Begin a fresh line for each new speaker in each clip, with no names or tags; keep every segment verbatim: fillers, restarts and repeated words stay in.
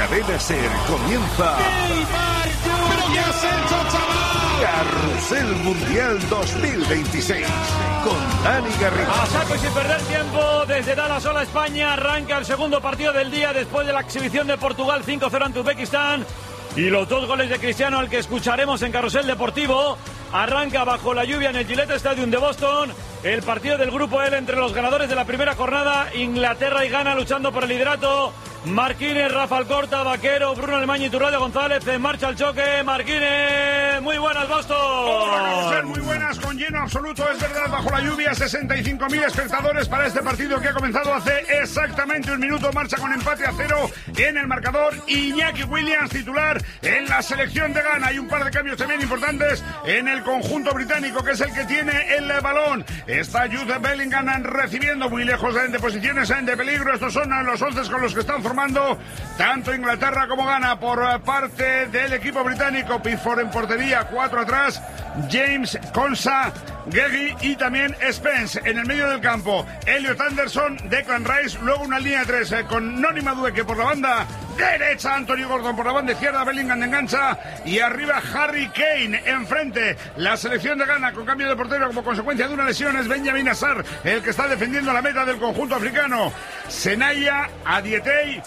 Cadena Ser comienza
¿Pero qué has hecho, chaval?
Carrusel Mundial dos mil veintiséis con Dani Garrido.
A saco y sin perder tiempo, desde Dallas, hola España, arranca el segundo partido del día después de la exhibición de Portugal cinco cero ante Uzbekistán y los dos goles de Cristiano al que escucharemos en Carrusel Deportivo. Arranca bajo la lluvia en el Gillette Stadium de Boston el partido del Grupo L entre los ganadores de la primera jornada, Inglaterra y Ghana, luchando por el liderato. Marquínez, Rafa Alcorta, Vaquero, Bruno Alemán y Iturralde González. En marcha el choque. Marquínez, muy buenas, Boston.
Hola, muy buenas, con lleno absoluto, es verdad, bajo la lluvia. sesenta y cinco mil espectadores para este partido que ha comenzado hace exactamente un minuto. Marcha con empate a cero en el marcador. Iñaki Williams, titular en la selección de Ghana. Hay un par de cambios también importantes en el conjunto británico, que es el que tiene el balón. Está Jude Bellingham recibiendo muy lejos de posiciones de peligro. Estos son los once con los que están formando tanto Inglaterra como Ghana por parte del equipo británico. Pickford en portería, cuatro atrás, James, Konsa, Gegi y también Spence en el medio del campo. Elliot Anderson, Declan Rice, luego una línea de tres eh, con Noni Madueke por la banda derecha, Anthony Gordon por la banda izquierda, Bellingham de engancha y arriba Harry Kane enfrente. La selección de Ghana con cambio de portero como consecuencia de una lesión es Benjamin Assar, el que está defendiendo la meta del conjunto africano. Senaya, Adietey,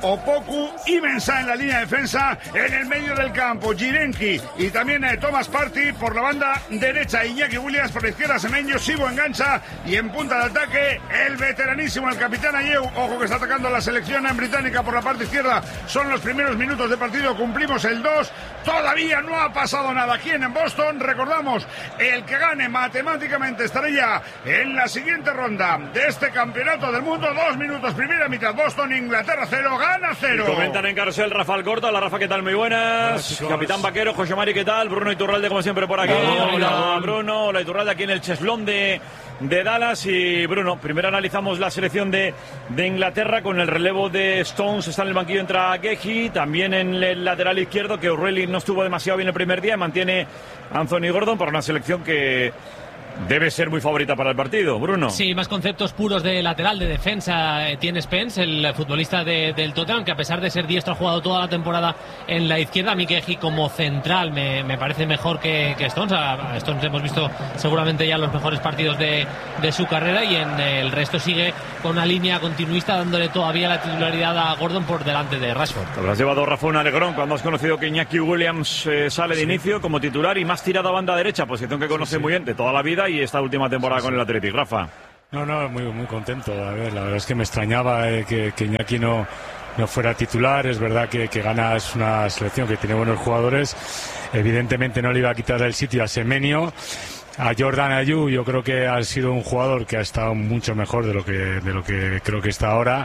Opoku y Mensah en la línea de defensa. En el medio del campo Jirenki y también eh, Thomas Partey por la banda derecha, Iñaki Williams por la izquierda, Semenyo, Sibo engancha y en punta de ataque el veteranísimo, el capitán Ayew. Ojo que está atacando a la selección británica por la parte izquierda. Son los primeros minutos de partido, cumplimos el dos, todavía no ha pasado nada aquí en Boston. Recordamos, el que gane matemáticamente estará ya en la siguiente ronda de este campeonato del mundo. Dos minutos, primera mitad, Boston, Inglaterra cero, Ghana cero.
Y comentan en Carrusel Rafa Alcorta. Hola Rafa, ¿qué tal? Muy buenas. Hola, Capitán Vaquero, José Mari, ¿qué tal? Bruno Iturralde, como siempre, por aquí. Hola, hola Bruno, hola Iturralde, aquí en el Cheslón de, de Dallas. Y Bruno, primero analizamos la selección de, de Inglaterra con el relevo de Stones. Está en el banquillo, entra Gegi, también en el lateral izquierdo, que O'Reilly no estuvo demasiado bien el primer día, y mantiene Anthony Gordon para una selección que debe ser muy favorita para el partido, Bruno.
Sí, más conceptos puros de lateral, de defensa. Tiene Spence, el futbolista de, del Tottenham, que a pesar de ser diestro ha jugado toda la temporada en la izquierda. A mí Gegi como central me, me parece mejor que, que Stones. A Stones hemos visto seguramente ya los mejores partidos de, de su carrera, y en el resto sigue con una línea continuista, dándole todavía la titularidad a Gordon por delante de Rashford.
Te habrás llevado Rafa un alegrón cuando has conocido que Iñaki Williams eh, sale de sí. inicio como titular y más tirado a banda derecha, posición que conoce sí, sí. muy bien de toda la vida y esta última temporada sí, con sí. el Athletic. Rafa.
No, no, muy, muy contento. A ver, la verdad es que me extrañaba eh, que, que Iñaki no, no fuera titular. Es verdad que, que Ghana es una selección que tiene buenos jugadores. Evidentemente no le iba a quitar el sitio a Semenyo. A Jordan Ayew, yo creo que ha sido un jugador que ha estado mucho mejor de lo que de lo que creo que está ahora,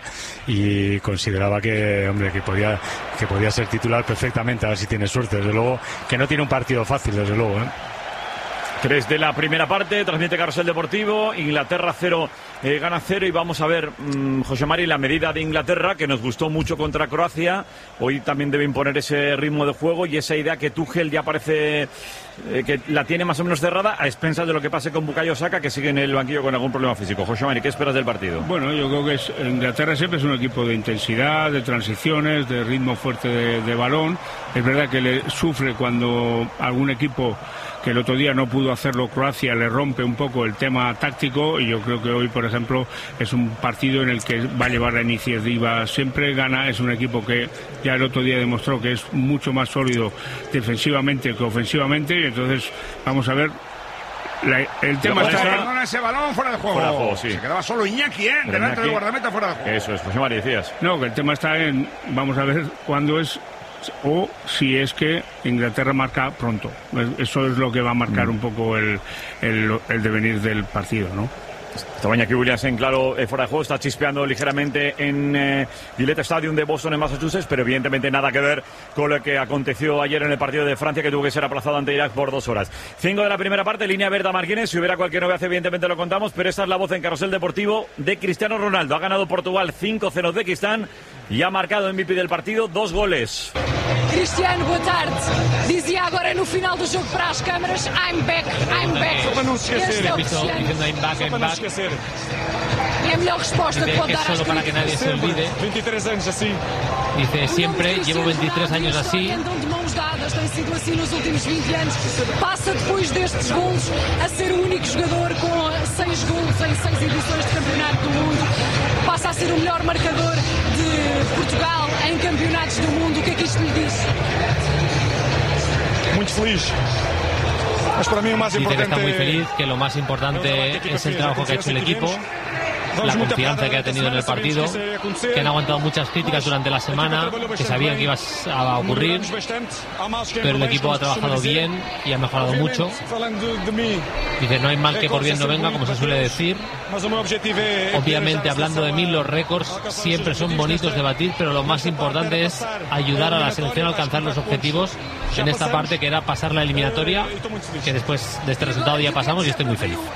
y consideraba que, hombre, que podía que podía ser titular perfectamente, a ver si tiene suerte. Desde luego que no tiene un partido fácil, desde luego, ¿eh?
Tres de la primera parte, transmite Carrusel Deportivo. Inglaterra cero, eh, Ghana cero. Y vamos a ver, mmm, José Mari, la medida de Inglaterra, que nos gustó mucho contra Croacia. Hoy también debe imponer ese ritmo de juego y esa idea que Tuchel ya parece eh, que la tiene más o menos cerrada, a expensas de lo que pase con Bukayo Saka, que sigue en el banquillo con algún problema físico. José Mari, ¿qué esperas del partido?
Bueno, yo creo que es, Inglaterra siempre es un equipo de intensidad, de transiciones, de ritmo fuerte de, de balón. Es verdad que le sufre cuando algún equipo, que el otro día no pudo hacerlo Croacia, le rompe un poco el tema táctico, y yo creo que hoy, por ejemplo, es un partido en el que va a llevar la iniciativa siempre. Ghana es un equipo que ya el otro día demostró que es mucho más sólido defensivamente que ofensivamente, y entonces vamos a ver. La, el tema está
en con ese balón fuera de juego.
Fuera de juego, sí.
Se quedaba solo Iñaki, ¿eh? Delante Iñaki, del guardameta, fuera de juego.
Eso es, José Mari, decías.
No, que el tema está en, vamos a ver cuándo es, o si es que Inglaterra marca pronto. Eso es lo que va a marcar mm. un poco el, el, el devenir del partido, ¿no?
Esta Iñaki Williams en claro eh, fuera de juego, está chispeando ligeramente en eh, Gillette Stadium de Boston, en Massachusetts, pero evidentemente nada que ver con lo que aconteció ayer en el partido de Francia, que tuvo que ser aplazado ante Irak por dos horas. Cinco de la primera parte, línea verde a Marquínez. Si hubiera cualquier novedad, evidentemente lo contamos, pero esta es la voz en Carrusel Deportivo de Cristiano Ronaldo. Ha ganado Portugal cinco cero de Uzbekistán y ha marcado M V P del partido, dos goles.
Cristiano, boa tarde. Dizia agora no final do jogo para as câmaras: I'm back, I'm back.
Só para não esquecer, I'm back, I'm back.
E É a melhor resposta que
Dice
pode
que es
dar às
solo para que nadie se olvide.
veintitrés años así.
Dice, siempre llevo veintitrés años así.
Andam de mãos dadas, tem sido assim nos últimos vinte anos. Passa depois destes golos a ser o único jogador com seis golos em seis edições de campeonato do mundo. Passa a ser o melhor marcador de Portugal em campeonatos do mundo. O que é que isto lhe diz?
Muito feliz. Mas para mí o más
Dice que está
importante.
muy feliz, que lo más importante es el trabajo que ha hecho el equipo, la confianza que ha tenido en el partido, que han aguantado muchas críticas durante la semana, que sabían que iba a ocurrir, pero el equipo ha trabajado bien y ha mejorado mucho. Dice, no hay mal que por bien no venga, como se suele decir. Obviamente, hablando de mí, los récords siempre son bonitos de batir, pero lo más importante es ayudar a la selección a alcanzar los objetivos en esta parte, que era pasar la eliminatoria, que después de este resultado ya pasamos y estoy muy feliz.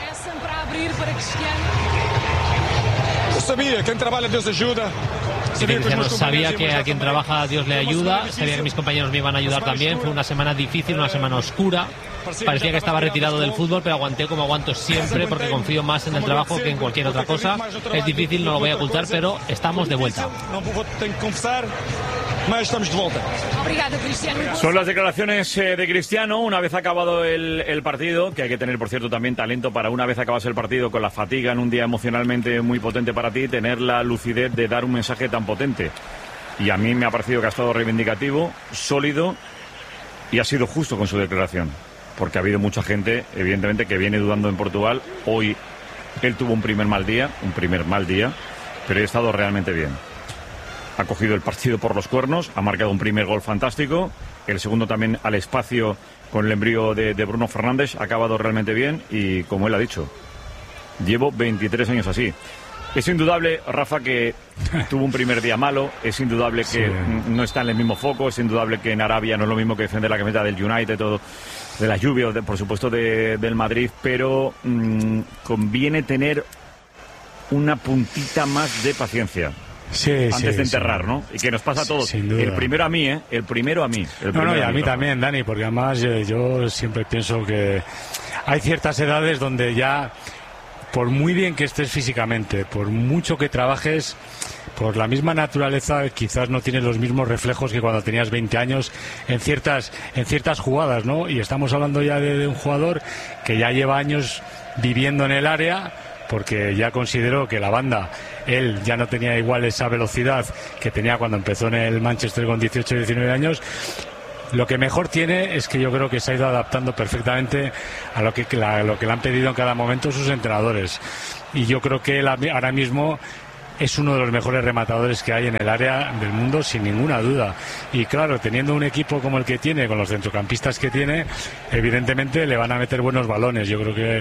Sabía que quien trabaja Dios ayuda.
Dice Cristiano, sabía que a quien trabaja Dios le ayuda, sabía que mis compañeros me iban a ayudar también. Fue una semana difícil, una semana oscura. Parecía que estaba retirado del fútbol, pero aguanté como aguanto siempre, porque confío más en el trabajo que en cualquier otra cosa. Es difícil, no lo voy a ocultar, pero estamos de vuelta.
Son las declaraciones eh, de Cristiano una vez acabado el, el partido, que hay que tener, por cierto, también talento para, una vez acabas el partido con la fatiga en un día emocionalmente muy potente para ti, tener la lucidez de dar un mensaje tan potente. Y a mí me ha parecido que ha estado reivindicativo, sólido y ha sido justo con su declaración, porque ha habido mucha gente, evidentemente, que viene dudando en Portugal. Hoy él tuvo un primer mal día, un primer mal día, pero ha estado realmente bien. Ha cogido el partido por los cuernos, ha marcado un primer gol fantástico, el segundo también al espacio con el embrión de, de Bruno Fernández, ha acabado realmente bien y, como él ha dicho, llevo veintitrés años así. Es indudable, Rafa, que tuvo un primer día malo, es indudable que sí. no está en el mismo foco, es indudable que en Arabia no es lo mismo que defender la camiseta del United, todo, de la Juve, de, por supuesto de, del Madrid, pero mmm, conviene tener una puntita más de paciencia.
Sí,
antes
sí,
de enterrar,
sí.
¿no? Y que nos pasa a todos.
Sin duda.
El primero a mí, ¿eh? El primero a mí. El
no, no, y a
a
mí
mí,
también, Dani, porque además yo, yo siempre pienso que hay ciertas edades donde ya, por muy bien que estés físicamente, por mucho que trabajes, por la misma naturaleza, quizás no tienes los mismos reflejos que cuando tenías veinte años en ciertas, en ciertas jugadas, ¿no? Y estamos hablando ya de, de un jugador que ya lleva años viviendo en el área, porque ya considero que la banda, él ya no tenía igual esa velocidad que tenía cuando empezó en el Manchester con dieciocho y diecinueve años. Lo que mejor tiene es que yo creo que se ha ido adaptando perfectamente a lo que, la, lo que le han pedido en cada momento sus entrenadores. Y yo creo que él ahora mismo es uno de los mejores rematadores que hay en el área del mundo, sin ninguna duda. Y claro, teniendo un equipo como el que tiene, con los centrocampistas que tiene, evidentemente le van a meter buenos balones. Yo creo que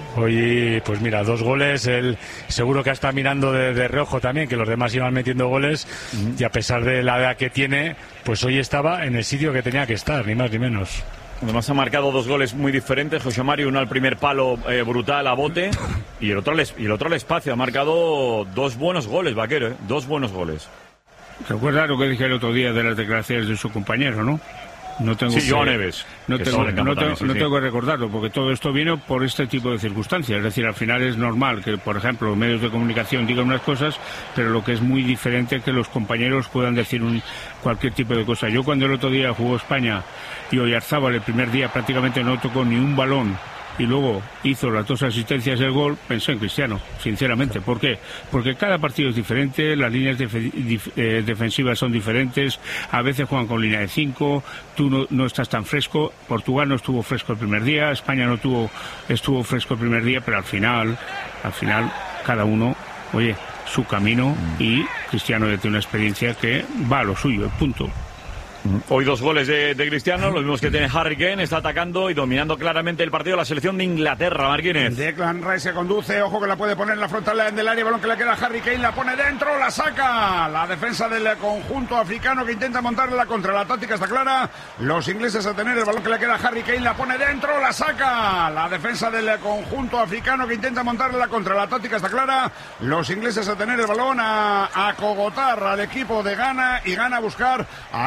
hoy, pues mira, dos goles, él seguro que está mirando de, de reojo también, que los demás iban metiendo goles, uh-huh. y a pesar de la edad que tiene, pues hoy estaba en el sitio que tenía que estar, ni más ni menos.
Además ha marcado dos goles muy diferentes, José Mario, uno al primer palo eh, brutal a bote y el otro al, y el otro al espacio. Ha marcado dos buenos goles, Vaquero, ¿eh? Dos buenos goles.
¿Recuerda lo que dije el otro día de las declaraciones de su compañero, no? No tengo
sí,
que,
Joan Neves.
No, tengo, no,
también,
tengo,
sí,
no
sí.
tengo que recordarlo, porque todo esto viene por este tipo de circunstancias. Es decir, al final es normal que, por ejemplo, los medios de comunicación digan unas cosas, pero lo que es muy diferente es que los compañeros puedan decir un, cualquier tipo de cosa. Yo cuando el otro día jugó España y Oyarzábal el primer día prácticamente no tocó ni un balón y luego hizo las dos asistencias del gol, pensé en Cristiano, sinceramente. ¿Por qué? Porque cada partido es diferente, las líneas def dif eh, defensivas son diferentes, a veces juegan con línea de cinco, tú no, no estás tan fresco. Portugal no estuvo fresco el primer día, España no tuvo, estuvo fresco el primer día, pero al final, al final, cada uno, oye, su camino, y Cristiano ya tiene una experiencia que va a lo suyo, punto.
Hoy dos goles de, de Cristiano, los mismos que tiene Harry Kane, está atacando y dominando claramente el partido la selección de Inglaterra, Marquínez.
Declan Rice se conduce, ojo que la puede poner en la frontal del área, balón que le queda a Harry Kane, la pone dentro, la saca. La defensa del conjunto africano que intenta montarla contra, la táctica está clara. Los ingleses a tener el balón que le queda a Harry Kane, la pone dentro, la saca. La defensa del conjunto africano que intenta montarla contra, la táctica está clara. Los ingleses a tener el balón, a, a cogotar al equipo de Ghana y Ghana a buscar alguna cosa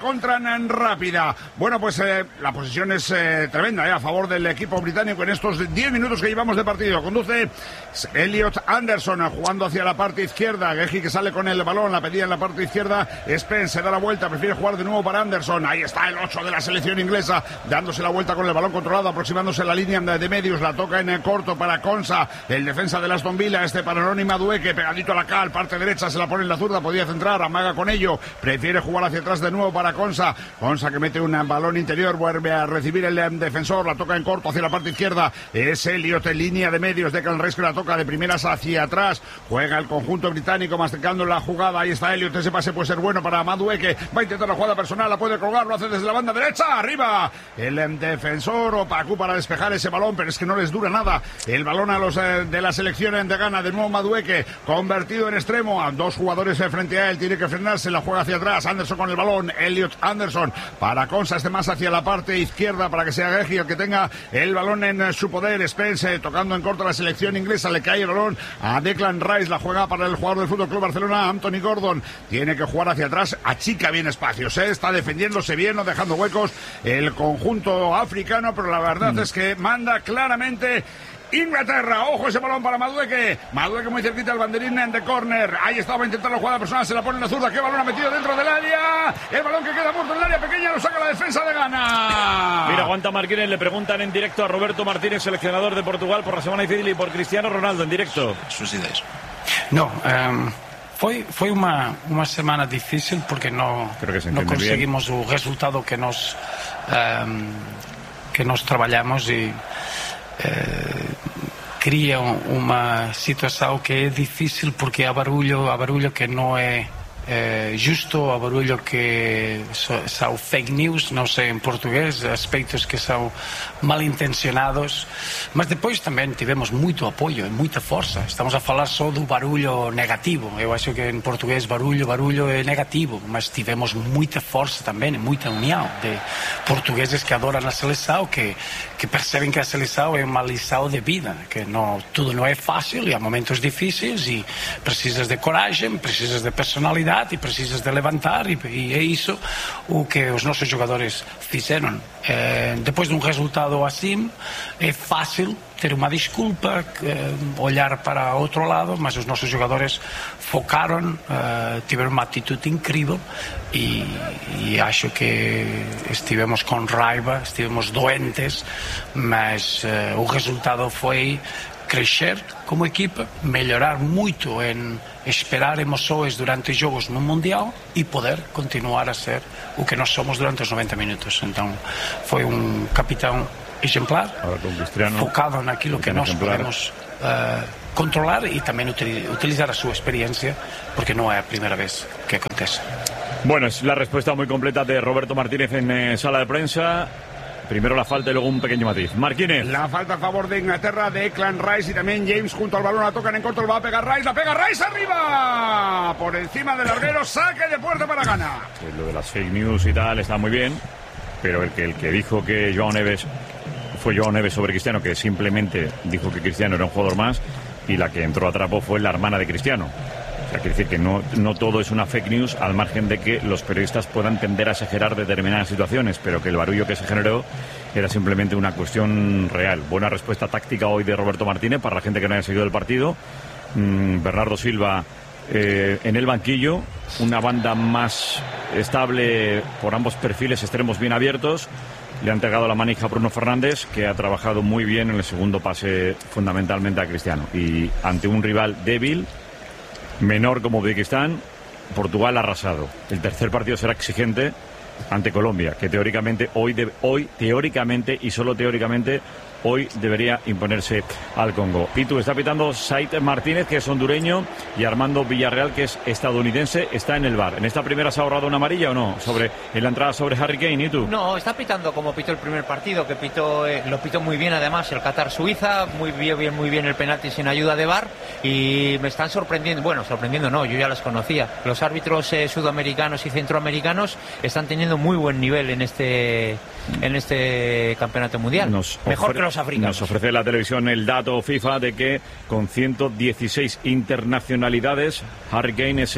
contra rápida. Bueno, pues eh, la posición es eh, tremenda eh, a favor del equipo británico en estos diez minutos que llevamos de partido. Conduce Elliot Anderson jugando hacia la parte izquierda. Geji que sale con el balón, la pedía en la parte izquierda. Spence se da la vuelta, prefiere jugar de nuevo para Anderson. Ahí está el ocho de la selección inglesa, dándose la vuelta con el balón controlado, aproximándose a la línea de medios. La toca en el corto para Konsa, el defensa de Aston Villa, este para Noni Madueke, pegadito a la cal, parte derecha, se la pone en la zurda, podía centrar, amaga con ello, prefiere jugar hacia atrás de nuevo para Konsa. Konsa que mete un balón interior, vuelve a recibir el defensor, la toca en corto hacia la parte izquierda. Es Elliot en línea de medios, Declan Rice que la toca de primeras hacia atrás. Juega el conjunto británico masticando la jugada. Ahí está Elliot, ese pase puede ser bueno para Madueke. Va a intentar la jugada personal, la puede colgar, lo hace desde la banda derecha. Arriba el defensor Opacu para despejar ese balón, pero es que no les dura nada el balón a los eh, de la selección de Ghana. De nuevo Madueke, convertido en extremo, a dos jugadores frente a él, tiene que frenarse, la juega hacia atrás. Anderson con el balón, Elliot Anderson para Konsa, este más hacia la parte izquierda para que sea Geji el que tenga el balón en su poder. Spence tocando en corto la selección inglesa, le cae el balón a Declan Rice, la juega para el jugador del Fútbol Club Barcelona, Anthony Gordon, tiene que jugar hacia atrás, achica bien espacios, ¿eh? Está defendiéndose bien, no dejando huecos el conjunto africano, pero la verdad mm. es que manda claramente Inglaterra. Ojo ese balón para Madueke. Madueke muy cerquita al banderín de córner. Ahí estaba intentando la jugada personal. Se la pone en la zurda. ¿Qué balón ha metido dentro del área? El balón que queda muerto en el área pequeña. Lo saca la defensa de Ghana.
Mira, aguanta Martínez. Le preguntan en directo a Roberto Martínez, seleccionador de Portugal, por la semana difícil y por Cristiano Ronaldo en directo.
Sus ideas.
No, um, foi, foi uma, uma semana difícil porque no, no conseguimos bien. O resultado que nos, um, que nos traballamos e Uh, cria uma situação que é difícil porque há barulho, há barulho que não é uh, justo, há barulho que so, são fake news, não sei em português, aspectos que são mal intencionados, mas depois também tivemos muito apoio e muita força. Estamos a falar só do barulho negativo. Eu acho que em português barulho, barulho é negativo, mas tivemos muita força também, muita união de portugueses que adoram a seleção, que que percebem que a seleção é uma lição de vida, que não, tudo não é fácil e há momentos difíceis e precisas de coragem, precisas de personalidade e precisas de levantar e, e é isso o que os nossos jogadores fizeram. É, depois de um resultado assim, é fácil ter uma desculpa, eh, olhar para outro lado, mas os nossos jogadores focaram, eh, tiveram uma atitude incrível e, e acho que estivemos com raiva, estivemos doentes, mas eh, o resultado foi crescer como equipa, melhorar muito em esperar emoções durante jogos no Mundial e poder continuar a ser o que nós somos durante os noventa minutos. Então foi um capitão exemplar, focado naquilo que nós ejemplar. podemos uh, controlar e também utilizar a sua experiência, porque não é a primeira vez que acontece.
Bueno, es la respuesta muy completa de Roberto Martínez en eh, sala de prensa. Primero la falta y luego un pequeño matiz. Martínez.
La falta a favor de Inglaterra, de Declan Rice y también James junto al balón. La tocan en corto, lo va a pegar Rice. La pega Rice arriba. Por encima del larguero, saque de puerta para Ghana.
Pues lo de las fake news y tal está muy bien, pero el que, el que dijo que Joao Neves fue Joao Neves sobre Cristiano, que simplemente dijo que Cristiano era un jugador más, y la que entró a trapo fue la hermana de Cristiano. O sea, quiere decir que no, no todo es una fake news, al margen de que los periodistas puedan tender a exagerar determinadas situaciones, pero que el barullo que se generó era simplemente una cuestión real. Buena respuesta táctica hoy de Roberto Martínez para la gente que no haya seguido el partido. Mm, Bernardo Silva eh, en el banquillo, una banda más estable por ambos perfiles extremos bien abiertos. Le ha entregado la manija a Bruno Fernández, que ha trabajado muy bien en el segundo pase fundamentalmente a Cristiano. Y ante un rival débil, menor como Uzbekistán, Portugal ha arrasado. El tercer partido será exigente ante Colombia, que teóricamente hoy, de, hoy teóricamente y solo teóricamente hoy debería imponerse al Congo. Pitu, está pitando Said Martínez, que es hondureño, y Armando Villarreal, que es estadounidense, está en el V A R. ¿En esta primera se ha ahorrado una amarilla o no? Sobre, en la entrada sobre Harry Kane, ¿y tú?
No, está pitando como pitó el primer partido, que pitó, eh, lo pitó muy bien además el Qatar-Suiza, muy bien, bien, muy bien el penalti sin ayuda de V A R, y me están sorprendiendo, bueno, sorprendiendo no, yo ya los conocía. Los árbitros eh, sudamericanos y centroamericanos están teniendo muy buen nivel en este, en este campeonato mundial.
Nos
Mejor que los africanos.
Nos ofrece la televisión el dato FIFA de que con ciento dieciséis internacionalidades, Harry Kane es el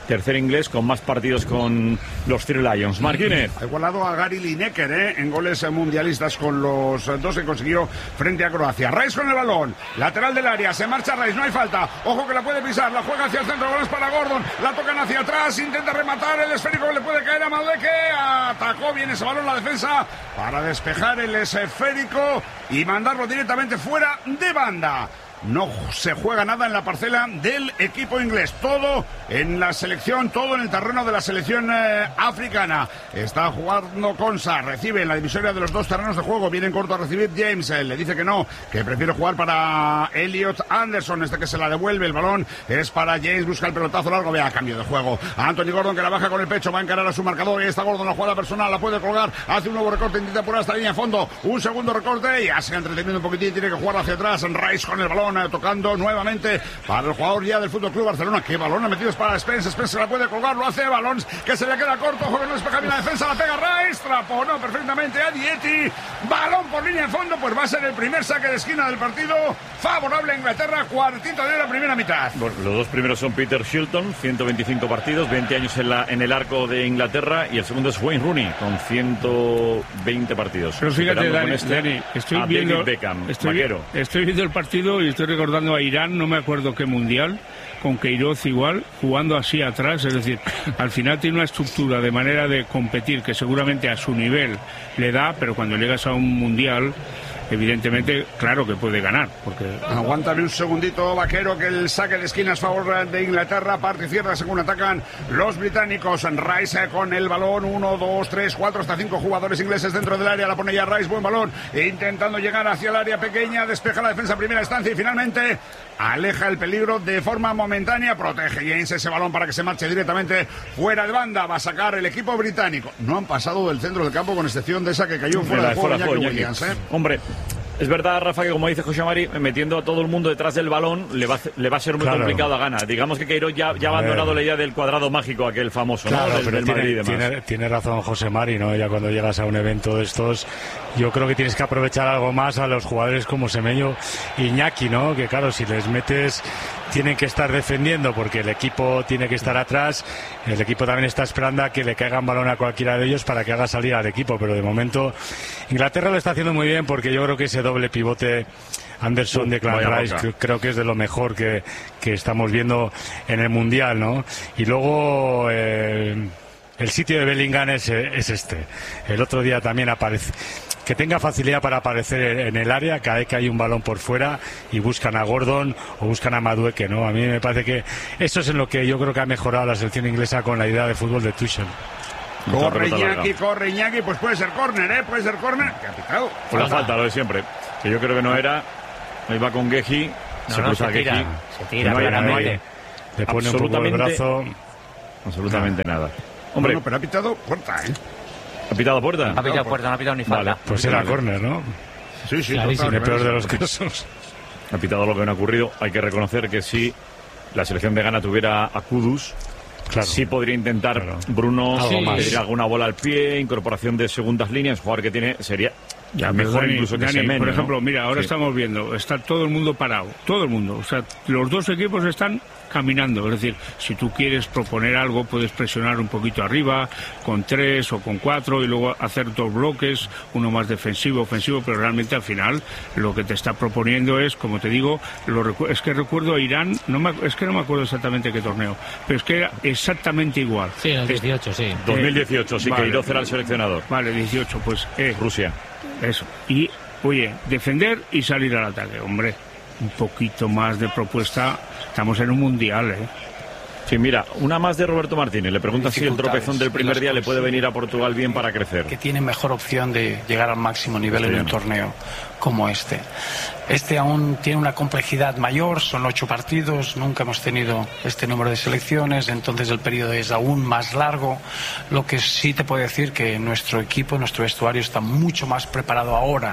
tercer inglés con más partidos con los Three Lions. Martínez.
Ha igualado a Gary Lineker ¿eh? en goles mundialistas con los dos que consiguió frente a Croacia. Rice con el balón, lateral del área, se marcha Rice, no hay falta, ojo que la puede pisar, la juega hacia el centro, goles para Gordon, la tocan hacia atrás, intenta rematar, el esférico le puede caer a Madueke, atacó bien ese balón la defensa para despejar el esférico y mandarlo directamente fuera de banda. No se juega nada en la parcela del equipo inglés. Todo en la selección, todo en el terreno de la selección eh, africana. Está jugando Konsa, recibe en la divisoria de los dos terrenos de juego. Viene en corto a recibir James. Eh, le dice que no, que prefiere jugar para Elliot Anderson. Este que se la devuelve. El balón es para James. Busca el pelotazo largo. Vea, cambio de juego. A Anthony Gordon que la baja con el pecho. Va a encarar a su marcador. Y está Gordon, la jugada personal. La puede colgar. Hace un nuevo recorte. Intenta apurar hasta la línea de fondo. Un segundo recorte. Y ya se ha entretenido un poquitín. Tiene que jugar hacia atrás. Rice con el balón. Tocando nuevamente para el jugador ya del Fútbol Club Barcelona. Qué balón ha metido es para Spence. Spence se la puede colgar, lo hace. Balón que se le queda corto. Ojo que no despeja bien la defensa. La pega Rice. Traponó perfectamente a Dieti. Balón por línea de fondo. Pues va a ser el primer saque de esquina del partido. Favorable a Inglaterra. Cuartito de la primera mitad.
Bueno, los dos primeros son Peter Shilton, ciento veinticinco partidos, veinte años en, la, en el arco de Inglaterra. Y el segundo es Wayne Rooney, con ciento veinte partidos.
Pero fíjate, Dani, este Dani estoy, viendo,
Beckham,
estoy, estoy viendo el partido y estoy recordando a Irán, no me acuerdo qué mundial, con Queiroz igual, jugando así atrás, es decir, al final tiene una estructura de manera de competir que seguramente a su nivel le da, pero cuando llegas a un mundial, evidentemente, claro que puede ganar. Porque...
Aguántame un segundito, Vaquero, que el saque de esquina es favor de Inglaterra. Parte y cierra según atacan los británicos. Rice con el balón. Uno, dos, tres, cuatro, hasta cinco jugadores ingleses dentro del área. La pone ya Rice, buen balón. Intentando llegar hacia el área pequeña. Despeja la defensa en primera instancia y finalmente aleja el peligro de forma momentánea. Protege James ese balón para que se marche directamente fuera de banda. Va a sacar el equipo británico. No han pasado del centro del campo con excepción de esa que cayó fuera de juego. Iñaki Williams, ¿eh?
Hombre, es verdad, Rafa, que como dice José Mari, metiendo a todo el mundo detrás del balón le va, le va a ser muy claro. complicado a ganar. Digamos que Queiroz ya, ya ha abandonado la idea del cuadrado mágico, aquel famoso, claro, ¿no? Del,
pero
del
tiene,
Madrid y demás.
Tiene, tiene razón José Mari, ¿no? Ya cuando llegas a un evento de estos, yo creo que tienes que aprovechar algo más a los jugadores como Semenyo y Iñaki, ¿no? Que claro, si les metes, tienen que estar defendiendo porque el equipo tiene que estar atrás. El equipo también está esperando a que le caiga un balón a cualquiera de ellos para que haga salir al equipo, pero de momento Inglaterra lo está haciendo muy bien porque yo creo que ese doble pivote Anderson de Clan Rice que, creo que es de lo mejor que, que estamos viendo en el Mundial, ¿no? Y luego eh, el sitio de Bellingham es, es este. El otro día también aparece. Que tenga facilidad para aparecer en el área cada vez que hay un balón por fuera y buscan a Gordon o buscan a Madueke, ¿no? A mí me parece que eso es en lo que yo creo que ha mejorado la selección inglesa con la idea de fútbol de Tuchel.
Corre Iñaki, corre Iñaki, pues puede ser córner, ¿eh? Puede ser córner. ¿Qué ha pitado?
Fue la falta, lo de siempre. Que yo creo que no era. Ahí va con Geji.
No, se no, se tira.
Geji.
Se tira,
no hay,
no hay,
le pone un poco el brazo.
Absolutamente no. nada.
Hombre, bueno, pero ha pitado puerta, ¿eh?
¿Ha pitado puerta?
Ha pitado puerta, no ha pitado ni falta.
Vale, pues era córner, ¿no?
Sí, sí,
clarísimo. En el peor de los casos.
Ha pitado lo que no ha ocurrido. Hay que reconocer que si la selección de Ghana tuviera a Kudus, claro, sí podría intentar, claro, Bruno, sí, pedir alguna bola al pie, incorporación de segundas líneas, jugador que tiene sería ya mejor Dani, incluso que
Dani,
Semenyo,
por ejemplo,
¿no?
mira, ahora
sí.
estamos viendo, está todo el mundo parado, todo el mundo, o sea, los dos equipos están caminando, es decir, si tú quieres proponer algo puedes presionar un poquito arriba con tres o con cuatro y luego hacer dos bloques, uno más defensivo, ofensivo, pero realmente al final lo que te está proponiendo es, como te digo, lo es que recuerdo a Irán, no me, es que no me acuerdo exactamente qué torneo, pero es que era exactamente igual.
Sí, en el dieciocho, sí.
dos mil dieciocho, sí, vale, que Queiroz era el seleccionador.
Vale, dieciocho, pues eh,
Rusia.
Eso. Y, oye, defender y salir al ataque, hombre. Un poquito más de propuesta. Estamos en un mundial, ¿eh?
Sí, mira, una más de Roberto Martínez. Le pregunta si el tropezón del primer día le puede venir a Portugal bien para crecer.
Que tiene mejor opción de llegar al máximo nivel sí, en un torneo como este. Este aún tiene una complejidad mayor, son ocho partidos, nunca hemos tenido este número de selecciones, entonces el periodo es aún más largo. Lo que sí te puedo decir que nuestro equipo, nuestro vestuario está mucho más preparado ahora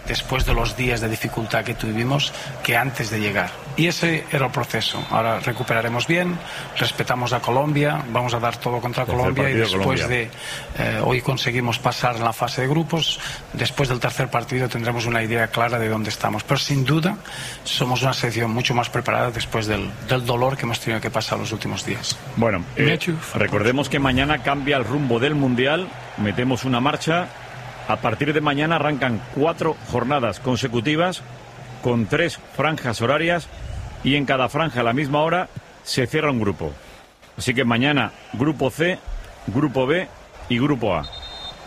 después de los días de dificultad que tuvimos que antes de llegar. Y ese era el proceso. Ahora recuperaremos bien, respetamos a Colombia, vamos a dar todo contra
Tercer
Colombia y después
Colombia.
de eh, hoy conseguimos pasar en la fase de grupos, después del tercer partido tendremos una idea clara de dónde estamos. Pero sin duda somos una selección mucho más preparada después del, del dolor que hemos tenido que pasar los últimos días.
Bueno, eh, recordemos que mañana cambia el rumbo del Mundial, metemos una marcha. A partir de mañana arrancan cuatro jornadas consecutivas con tres franjas horarias y en cada franja a la misma hora se cierra un grupo. Así que mañana grupo C, grupo B y grupo A.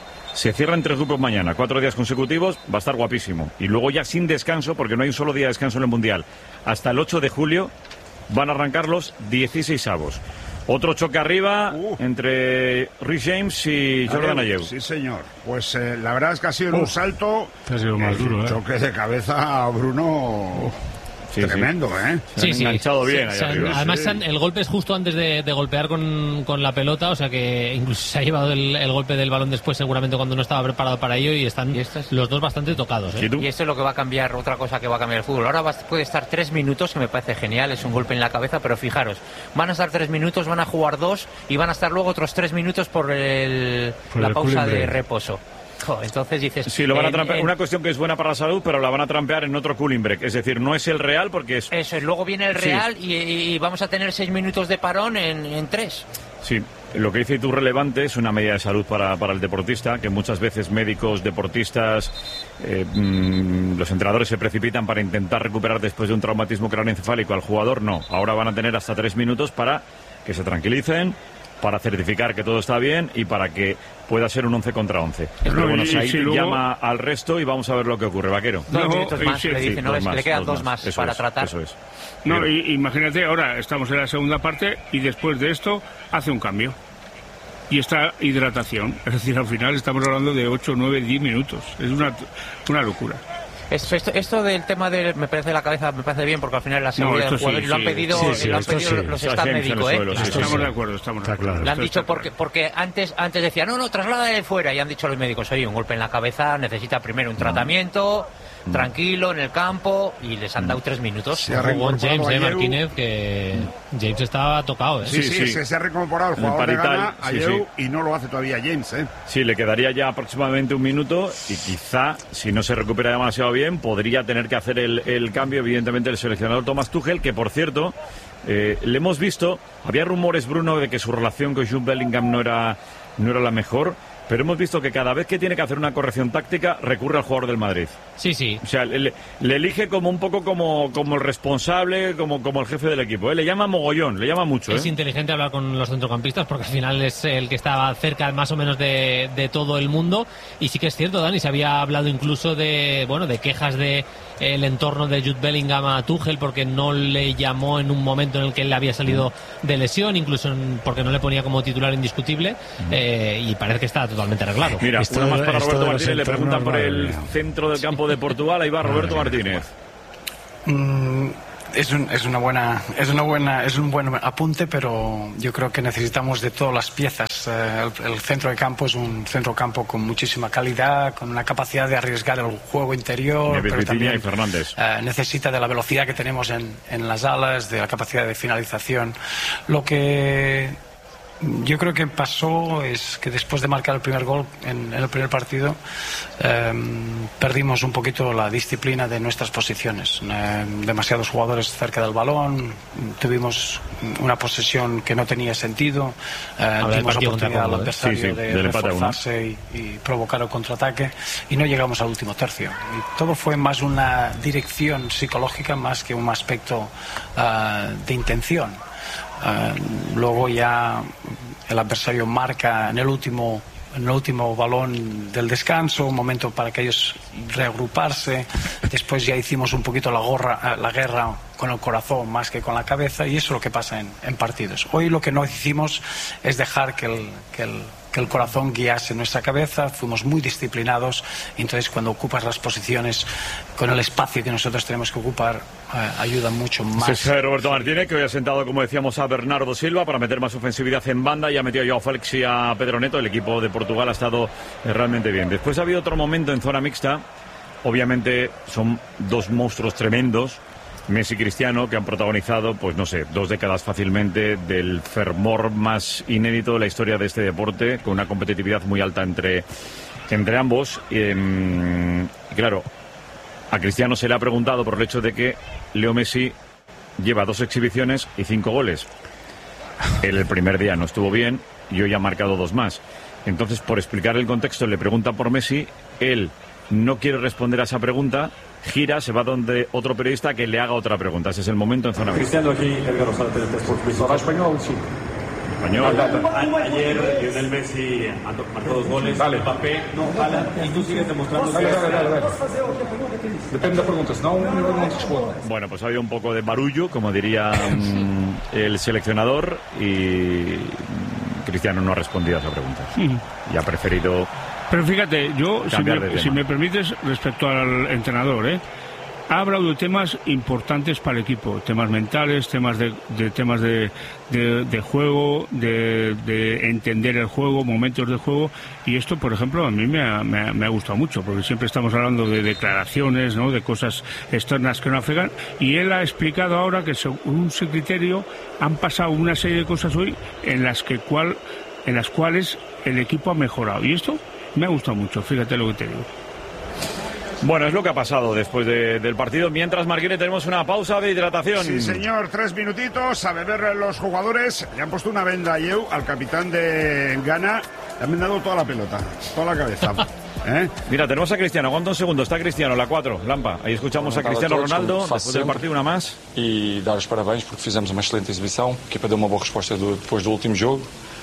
Se cierran tres grupos mañana, cuatro días consecutivos, va a estar guapísimo. Y luego ya sin descanso, porque no hay un solo día de descanso en el Mundial. Hasta el ocho de julio van a arrancar los dieciséis avos. Otro choque arriba uh. entre Rhys James y Jordan Ayew.
Sí, señor. Pues eh, la verdad es que ha sido uh. un salto.
Ha sido más
eh,
duro,
un
¿eh?
choque de cabeza a Bruno. Uh. Sí, tremendo,
sí.
¿eh?
Se sí, han sí. enganchado bien.
Sí,
ahí
se han, además, sí. el golpe es justo antes de, de golpear con, con la pelota, o sea que incluso se ha llevado el, el golpe del balón después, seguramente cuando no estaba preparado para ello, y están ¿Y es? los dos bastante tocados. ¿eh?
¿Y, y esto es lo que va a cambiar, otra cosa que va a cambiar el fútbol. Ahora va, puede estar tres minutos, que me parece genial, es un golpe en la cabeza, pero fijaros, van a estar tres minutos, van a jugar dos y van a estar luego otros tres minutos por, el, por la el pausa de reposo. Entonces dices...
Sí, lo van a trampear. En... Una cuestión que es buena para la salud, pero la van a trampear en otro cooling break. Es decir, no es el real porque es...
Eso es, luego viene el real
sí.
y, y vamos a tener seis minutos de parón en, en tres.
Sí, lo que dice tú relevante es una medida de salud para, para el deportista, que muchas veces médicos, deportistas, eh, mmm, los entrenadores se precipitan para intentar recuperar después de un traumatismo craneoencefálico al jugador. No, ahora van a tener hasta tres minutos para que se tranquilicen, para certificar que todo está bien y para que pueda ser un once contra once. Pero bueno, Said si luego... llama al resto y vamos a ver lo que ocurre, Vaquero.
Dos no, minutos más, sí, le dicen, sí, no, más, le quedan dos más, dos más para
es,
tratar.
Eso es.
No, y, imagínate, ahora estamos en la segunda parte y después de esto hace un cambio. Y esta hidratación, es decir, al final estamos hablando de ocho, nueve, diez minutos. Es una, una locura.
Esto, esto, esto del tema de, me parece la cabeza, me parece bien, porque al final la seguridad no, del jugador sí, lo han pedido, sí, sí, lo han pedido sí. los staff médicos, ¿eh?
Sí, estamos sí. de acuerdo, estamos de acuerdo.
Claro. Le han dicho porque, porque antes, antes decía, no, no, trasládale fuera, y han dicho los médicos, oye, un golpe en la cabeza necesita primero un tratamiento, mm. tranquilo, en el campo, y les han dado tres minutos.
Se ha reincorporado James, eh, Martínez, que James estaba tocado, ¿eh?
Sí, sí, sí. Se, se ha reincorporado el jugador de Ghana, Ayew, sí, sí. y no lo hace todavía James, ¿eh?
Sí, le quedaría ya aproximadamente un minuto, y quizá, si no se recupera demasiado bien, podría tener que hacer el, el cambio, evidentemente, el seleccionador Thomas Tuchel, que por cierto, eh, le hemos visto, había rumores, Bruno, de que su relación con Jude Bellingham no era, no era la mejor, pero hemos visto que cada vez que tiene que hacer una corrección táctica recurre al jugador del Madrid.
Sí, sí.
O sea, le, le elige como un poco como, como el responsable, como, como el jefe del equipo, ¿eh? Le llama mogollón, le llama mucho.
Es
¿eh?
inteligente hablar con los centrocampistas porque al final es el que estaba cerca más o menos de, de todo el mundo. Y sí que es cierto, Dani, se había hablado incluso de, bueno, de quejas de el entorno de Jude Bellingham a Tuchel porque no le llamó en un momento en el que él había salido de lesión, incluso en, porque no le ponía como titular indiscutible, mm. eh, y parece que está totalmente arreglado.
Mira, esto, una más para Roberto Martínez, le preguntan por el centro del campo de Portugal, ahí va Roberto Martínez.
Mm, es, un, es una buena, es una buena, es un buen apunte, pero yo creo que necesitamos de todas las piezas. Eh, el, el centro de campo es un centro de campo con muchísima calidad, con una capacidad de arriesgar el juego interior, pero también
y Fernández.
Eh, necesita de la velocidad que tenemos en, en las alas, de la capacidad de finalización. Lo que yo creo que pasó es que después de marcar el primer gol en, en el primer partido eh, perdimos un poquito la disciplina de nuestras posiciones. Eh, demasiados jugadores cerca del balón, tuvimos una posesión que no tenía sentido, eh, dimos oportunidad al adversario sí, sí, de reforzarse y, y provocar el contraataque y no llegamos al último tercio. Y todo fue más una dirección psicológica más que un aspecto uh, de intención. Uh, luego ya el adversario marca en el último en el último balón del descanso, un momento para que ellos reagruparse. Después ya hicimos un poquito la, gorra, la guerra con el corazón más que con la cabeza, y eso es lo que pasa en, en partidos. Hoy lo que no hicimos es dejar que el, que el que el corazón guiase nuestra cabeza, fuimos muy disciplinados, y entonces cuando ocupas las posiciones con el espacio que nosotros tenemos que ocupar, eh, ayuda mucho más.
Es Roberto Martínez, que hoy ha sentado, como decíamos, a Bernardo Silva para meter más ofensividad en banda, y ha metido a Joao Félix y a Pedro Neto. El equipo de Portugal ha estado realmente bien. Después ha habido otro momento en zona mixta
obviamente son dos monstruos tremendos, Messi y Cristiano, que han protagonizado, pues no sé, dos décadas fácilmente del fervor más inédito de la historia de este deporte, con una competitividad muy alta entre, entre ambos. Eh, y claro, a Cristiano se le ha preguntado por el hecho de que Leo Messi lleva dos exhibiciones y cinco goles. Él el primer día no estuvo bien y hoy ha marcado dos más. Entonces, por explicar el contexto, le pregunta por Messi, él no quiere responder a esa pregunta, gira, se va donde otro periodista que le haga otra pregunta. Ese es el momento en zona.
Cristiano aquí, Edgar Rosales, Teledeportes. ¿Habla español? Sí.
Español.
Ayer Lionel Messi marcó dos goles. Dale. Mbappé no jala y tú sigues demostrando
dale,
que...
Dale, dale, dale. Depende de las preguntas. No, no, no, no.
Bueno, pues ha habido un poco de barullo, como diría um, el seleccionador, y Cristiano no ha respondido a esa pregunta. Sí. Y ha preferido...
Pero fíjate, yo, si me, si me permites, respecto al entrenador, ¿eh? ha hablado de temas importantes para el equipo, temas mentales, temas de, de temas de, de, de juego, de, de entender el juego, momentos de juego, y esto, por ejemplo, a mí me ha, me ha, me ha gustado mucho, porque siempre estamos hablando de declaraciones, ¿no?, de cosas externas que no afectan, y él ha explicado ahora que según su criterio han pasado una serie de cosas hoy en las que cual, en las cuales el equipo ha mejorado, y esto me ha gustado mucho, fíjate lo que te digo.
Bueno, es lo que ha pasado después de, del partido. Mientras, Marguerite, tenemos una pausa de hidratación.
Sí, señor, tres minutitos a beber los jugadores. Le han puesto una venda a Yeu, al capitán de Ghana. Le han vendado toda la pelota, toda la cabeza. ¿Eh?
Mira, tenemos a Cristiano. Aguanta un segundo. Está Cristiano, la cuatro, Lampa. Ahí escuchamos a Cristiano Ronaldo. Después del partido, una más.
E dar os parabéns porque fizemos uma excelente exibição. A equipa deu uma boa resposta do, depois do último jogo.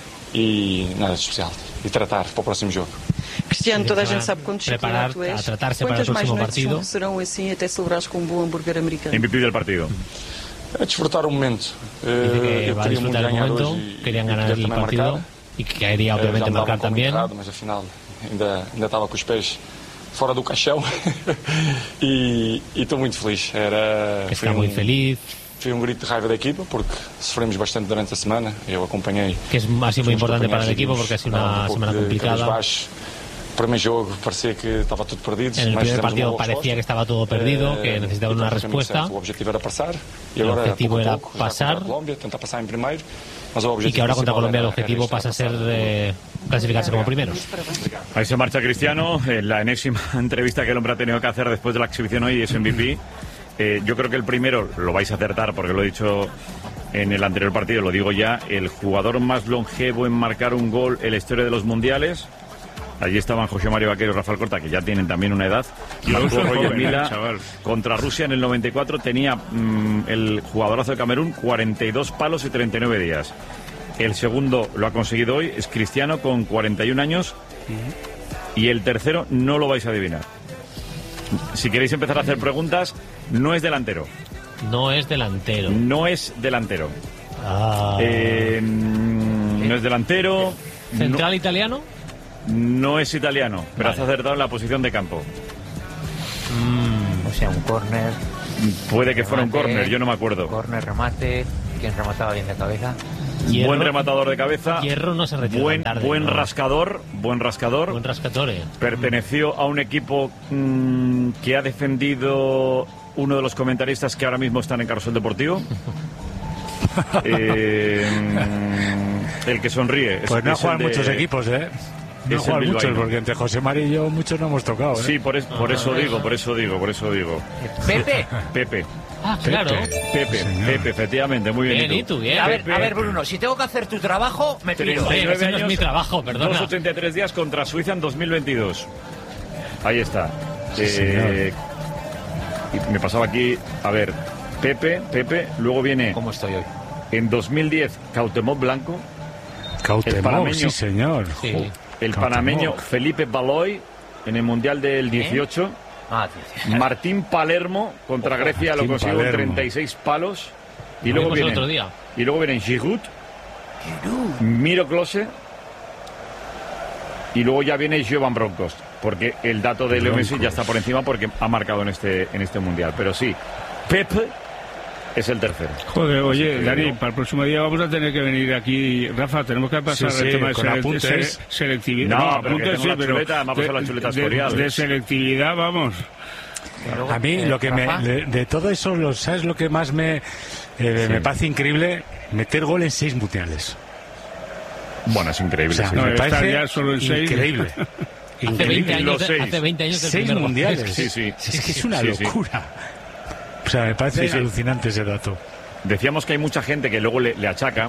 E nada de especial. E tratar para o próximo jogo.
Cristiano, toda a gente sabe quantos
preparar
tu és.
A tratarse para el próximo partido.
Serão assim até celebrares com um bom hambúrguer americano.
M V P del partido.
A desfrutar o momento.
Dice que va a disfrutar el momento, querían ganar el partido y que quería obviamente marcar también.
Mas afinal ainda ainda estava com os pés fora do caixão. E estou muito feliz. Era
Está muy feliz.
Foi um grito de raiva da equipa porque sofremos bastante durante a semana. Eu acompanhei.
Que es ha sido muy importante para el equipo porque ha sido una semana complicada.
El primer juego parecía que estaba todo perdido.
En el primer partido parecía que estaba todo perdido, que necesitaban una respuesta.
El objetivo era pasar.
Y el objetivo era pasar. Y que ahora contra Colombia el objetivo pasa a ser eh, clasificarse como primeros.
Ahí se marcha Cristiano. En la enésima entrevista que el hombre ha tenido que hacer después de la exhibición hoy es M V P. Eh, yo creo que el primero lo vais a acertar porque lo he dicho en el anterior partido, lo digo ya. El jugador más longevo en marcar un gol en la historia de los mundiales. Allí estaban José Mario Vaquero y Rafael Corta, que ya tienen también una edad. Y luego Roger Mila contra Rusia en el noventa y cuatro tenía mmm, el jugadorazo de Camerún cuarenta y dos palos y treinta y nueve días. El segundo lo ha conseguido hoy, es Cristiano con cuarenta y un años. Y el tercero no lo vais a adivinar. Si queréis empezar a hacer preguntas, no es delantero.
No es delantero.
No es delantero.
Ah.
Eh, no es delantero.
¿Central
no.
italiano?
No es italiano, pero
Vale.
has acertado en la posición de campo.
Mm, o sea, un córner.
Puede que
remate,
fuera un córner, yo no me acuerdo.
Córner, remate. ¿Quién remataba bien de cabeza?
Hierro,
buen rematador de cabeza.
Hierro no se retira
Buen,
tarde,
buen
¿no?
rascador. Buen rascador.
Buen rascatore.
Perteneció a un equipo mmm, que ha defendido uno de los comentaristas que ahora mismo están en Carrusel Deportivo. eh, el que sonríe.
Pues
es,
no
es
juegan
de...
muchos equipos, ¿eh? No juegan muchos, porque entre José María y yo muchos no hemos tocado, ¿eh?
Sí, por, es, por eso digo, por eso digo, por eso digo.
Pepe.
Pepe.
Ah, claro.
Pepe, Pepe, efectivamente, muy bien.
Bien, ¿y tú? Bien.
A ver, a ver, Bruno, si tengo que hacer tu trabajo, me piro.
Oye, ese no es mi trabajo, perdona.
doscientos ochenta y tres días contra Suiza en dos mil veintidós. Ahí está.
Sí,
eh, y me pasaba aquí, a ver, Pepe, Pepe, luego viene...
¿Cómo estoy hoy?
En dos mil diez, Cautemot Blanco.
Cautemot,
el panameño,
sí, señor.
Sí.
El
Cautemot.
panameño Felipe Baloy en el Mundial del dieciocho.
Ah, tío.
Martín Palermo contra
Ojo,
Grecia,
Martín
lo consiguió con
Palermo.
treinta y seis palos. Y
Lo
luego
vimos el
viene,
otro día.
y luego vienen Giroud, Miro Klose y luego ya viene Jovan Bronckhorst, porque el dato de Leo Messi ya está por encima porque ha marcado en este en este mundial. Pero sí, Pep es el tercero.
Joder, oye, Dani, para el próximo día vamos a tener que venir aquí. Rafa, tenemos que pasar
sí, sí,
el tema de
select
sele selectividad.
No,
No,
pero
apuntes sí,
la
pero
chuleta, vamos
de,
a la chuleta
de,
escorial.
de selectividad, vamos.
A mí, lo que me, de, de todo eso, lo, ¿sabes lo que más me, eh, sí. me parece increíble? Meter gol en seis mundiales.
Bueno, es increíble.
O sea,
sí.
me
no,
parece
ya solo en seis.
increíble.
Hace veinte años, hace veinte años del
seis
primer
mundiales.
gol.
Sí, sí. Es que es una
sí,
locura.
Sí.
O sea, me parece
sí, sí.
alucinante ese dato.
Decíamos que hay mucha gente que luego le, le achaca.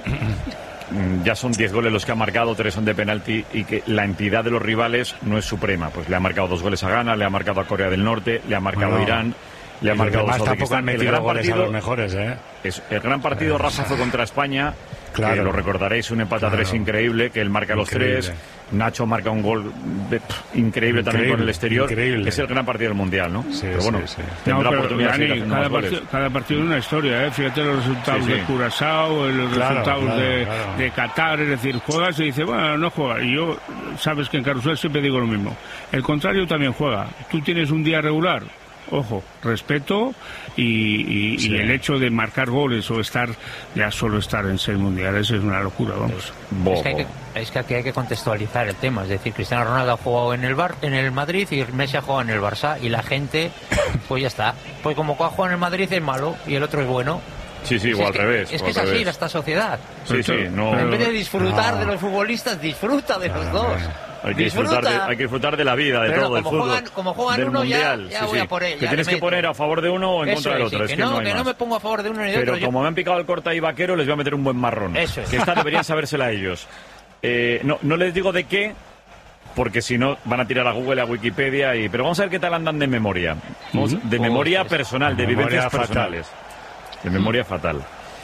Ya son diez goles los que ha marcado, tres son de penalti, y que la entidad de los rivales no es suprema. Pues le ha marcado dos goles a Ghana, le ha marcado a Corea del Norte, le ha marcado
bueno,
a Irán, le ha marcado a
tampoco han metido goles partido, a los mejores, ¿eh?
Es, el gran partido, Rafa, fue contra España.
Claro.
Que lo recordaréis, un empate
claro.
a tres increíble, que él marca
increíble.
los tres. Nacho marca un gol de, pff, increíble, increíble también con el exterior.
Increíble.
Es el gran partido del Mundial, ¿no?
Sí,
pero bueno,
sí, sí.
tendrá
no, pero,
oportunidad
Dani,
de seguir
cada,
más
partido,
goles.
cada partido es una historia, ¿eh? Fíjate los resultados
sí, sí.
de Curazao, los
claro,
resultados
claro,
de,
claro.
de Qatar, es decir, juegas y dices, bueno, no juega. Y yo, sabes que en Carrusel siempre digo lo mismo. El contrario también juega. Tú tienes un día regular. Ojo, respeto y, y, sí. y el hecho de marcar goles o estar, ya solo estar en seis mundiales es una locura, vamos.
Es que, hay que, es que aquí hay que contextualizar el tema, es decir, Cristiano Ronaldo ha jugado en el Bar, en el Madrid y Messi ha jugado en el Barça y la gente, pues ya está. Pues como ha jugado en el Madrid es malo y el otro es bueno.
Sí, sí, o al
es que,
revés.
Es que es así
revés.
esta sociedad.
Sí, sí, no.
En vez de disfrutar
no.
de los futbolistas, disfruta de los dos.
Hay que, disfrutar de, hay que disfrutar de la vida, de
pero
todo, del fútbol.
Juegan, como juegan
del
uno,
mundial.
ya, ya
sí,
voy
sí.
a por él.
Te tienes que poner a favor de uno o en
Eso
contra del
es,
otro.
Sí,
es
que,
que
no,
no, hay
que
más.
no me pongo a favor de uno ni de
pero
otro.
Pero como
yo...
me han picado el corta y vaquero, les voy a meter un buen marrón.
Eso es.
Que esta deberían sabérsela a ellos. Eh, no, no les digo de qué, porque si no van a tirar a Google, a Wikipedia. Y... Pero vamos a ver qué tal andan de memoria. Vamos, uh -huh. De memoria oh, personal, de, de vivencias fatal. personales. De memoria fatal.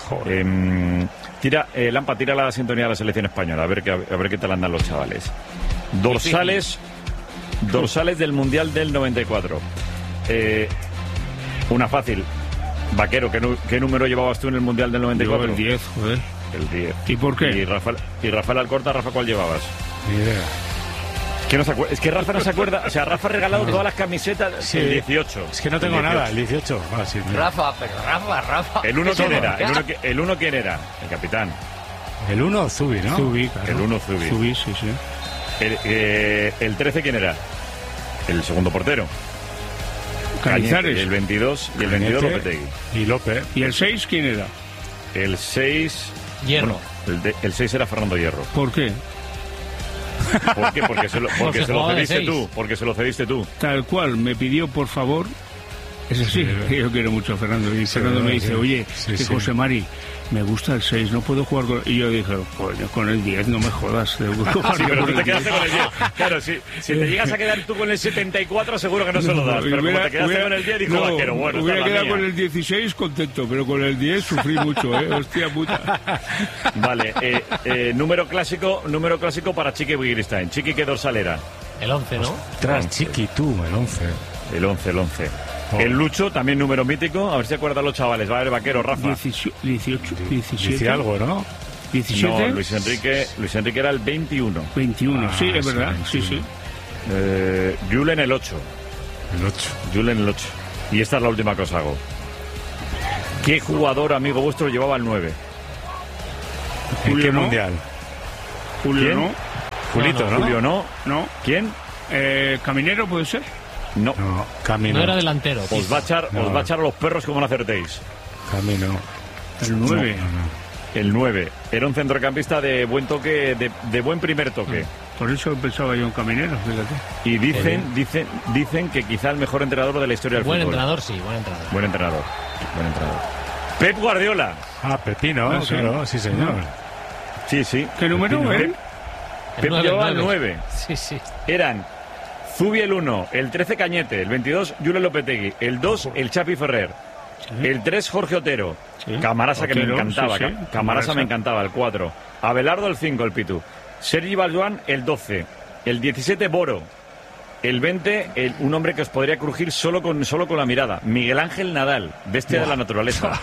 Eh, tira, eh, Lampa, tira la sintonía de la selección española, a ver, que, a ver qué tal andan los chavales. Dorsales, dorsales del Mundial del noventa y cuatro. Eh, una fácil. Vaquero, ¿qué, ¿qué número llevabas tú en el Mundial del noventa y cuatro?
Yo el diez, joder.
El diez.
¿Y por qué?
Y Rafael, y Rafael Alcorta, Rafa, ¿cuál llevabas?
Ni idea.
¿Qué no se acuerda? Es que Rafa no se acuerda. O sea, Rafa ha regalado todas las camisetas. Sí. El dieciocho.
Es que no tengo
el
nada, el dieciocho. Ah, sí,
Rafa, pero Rafa, Rafa.
¿El uno quién era? ¿El uno, ¿El uno quién era? El capitán.
El uno, Zubi, ¿no?
Zubi, claro.
El uno, Zubi.
Zubi, sí, sí.
El, eh, el trece, ¿quién era? El segundo portero.
Cañizares.
El veintidós y el veintidós Lopetegui.
Y López.
¿Y el seis quién era?
El seis...
Hierro.
Bueno, el, el seis era Fernando Hierro.
¿Por qué?
¿Por qué? Porque se lo, porque
porque
se lo cediste tú. Porque se lo cediste tú.
Tal cual, me pidió por favor. Es así, sí, yo quiero mucho a Fernando. Y sí, Fernando me dice, sí, oye, sí, que sí. José Mari, me gusta el seis, no puedo jugar con... Y yo dije, pues con el diez no me jodas.
Sí, pero tú te quedaste con el diez. Claro, si, si te llegas a quedar tú con el setenta y cuatro, seguro que no se lo das. Pero
hubiera,
como te quedaste
hubiera,
con el diez, dijo
no,
Vaquero, bueno,
hubiera quedado
con
el dieciséis contento, pero con el diez sufrí mucho, ¿eh? Hostia puta.
Vale, eh, eh, número clásico número clásico para Chiqui Wittgenstein. Chiqui, ¿qué dorsal era?
El once, ¿no?
Ostras, Chiqui, tú, el once.
El once, el once. Oh. El Lucho, también número mítico. A ver si acuerdan los chavales. Va a ver, Vaquero, Rafa.
dieciocho, diecisiete.
Dice algo, ¿no?
diecisiete.
No, Luis Enrique, Luis Enrique era el veintiuno.
veintiuno, ah, sí, es verdad. Sí, sí. sí.
Eh, Julen el ocho.
El ocho.
Julen el ocho. Y esta es la última que os hago. ¿Qué jugador, amigo vuestro, llevaba el nueve?
¿En
Julio
qué
no.
mundial?
Julio
¿Quién?
no.
Julito, ¿no?
Julio no.
No.
¿Quién?
Eh, ¿Caminero puede ser?
No.
No, Camino.
No era delantero.
Os va a echar, no. os va a echar a los perros como no acertéis.
Camino.
El nueve.
No, no, no.
El nueve. Era un centrocampista de buen toque, de, de buen primer toque.
Por eso pensaba yo en Caminero, fíjate.
Y dicen, dicen, dicen que quizá el mejor entrenador de la historia del
buen
fútbol.
Entrenador, sí, buen entrenador.
Buen entrenador. Buen entrenador. Pep Guardiola.
Ah, Pepino,
no,
claro, sí, señor.
Sí, sí.
¿Qué número,
Pepino,
eh?
Pep, Pep llevaba el nueve.
Sí, sí.
Eran Zubi el uno, el trece Cañete, el veintidós Julen Lopetegui, el dos el Chapi Ferrer, sí. El tres Jorge Otero, sí. Camarasa Otero, que me encantaba, sí, sí. Camarasa, Camarasa me encantaba, el cuatro, Abelardo el cinco, el Pitu, Sergi Baljuán el doce, el diecisiete Boro, el veinte el, un hombre que os podría crujir solo con, solo con la mirada, Miguel Ángel Nadal, bestia de la naturaleza,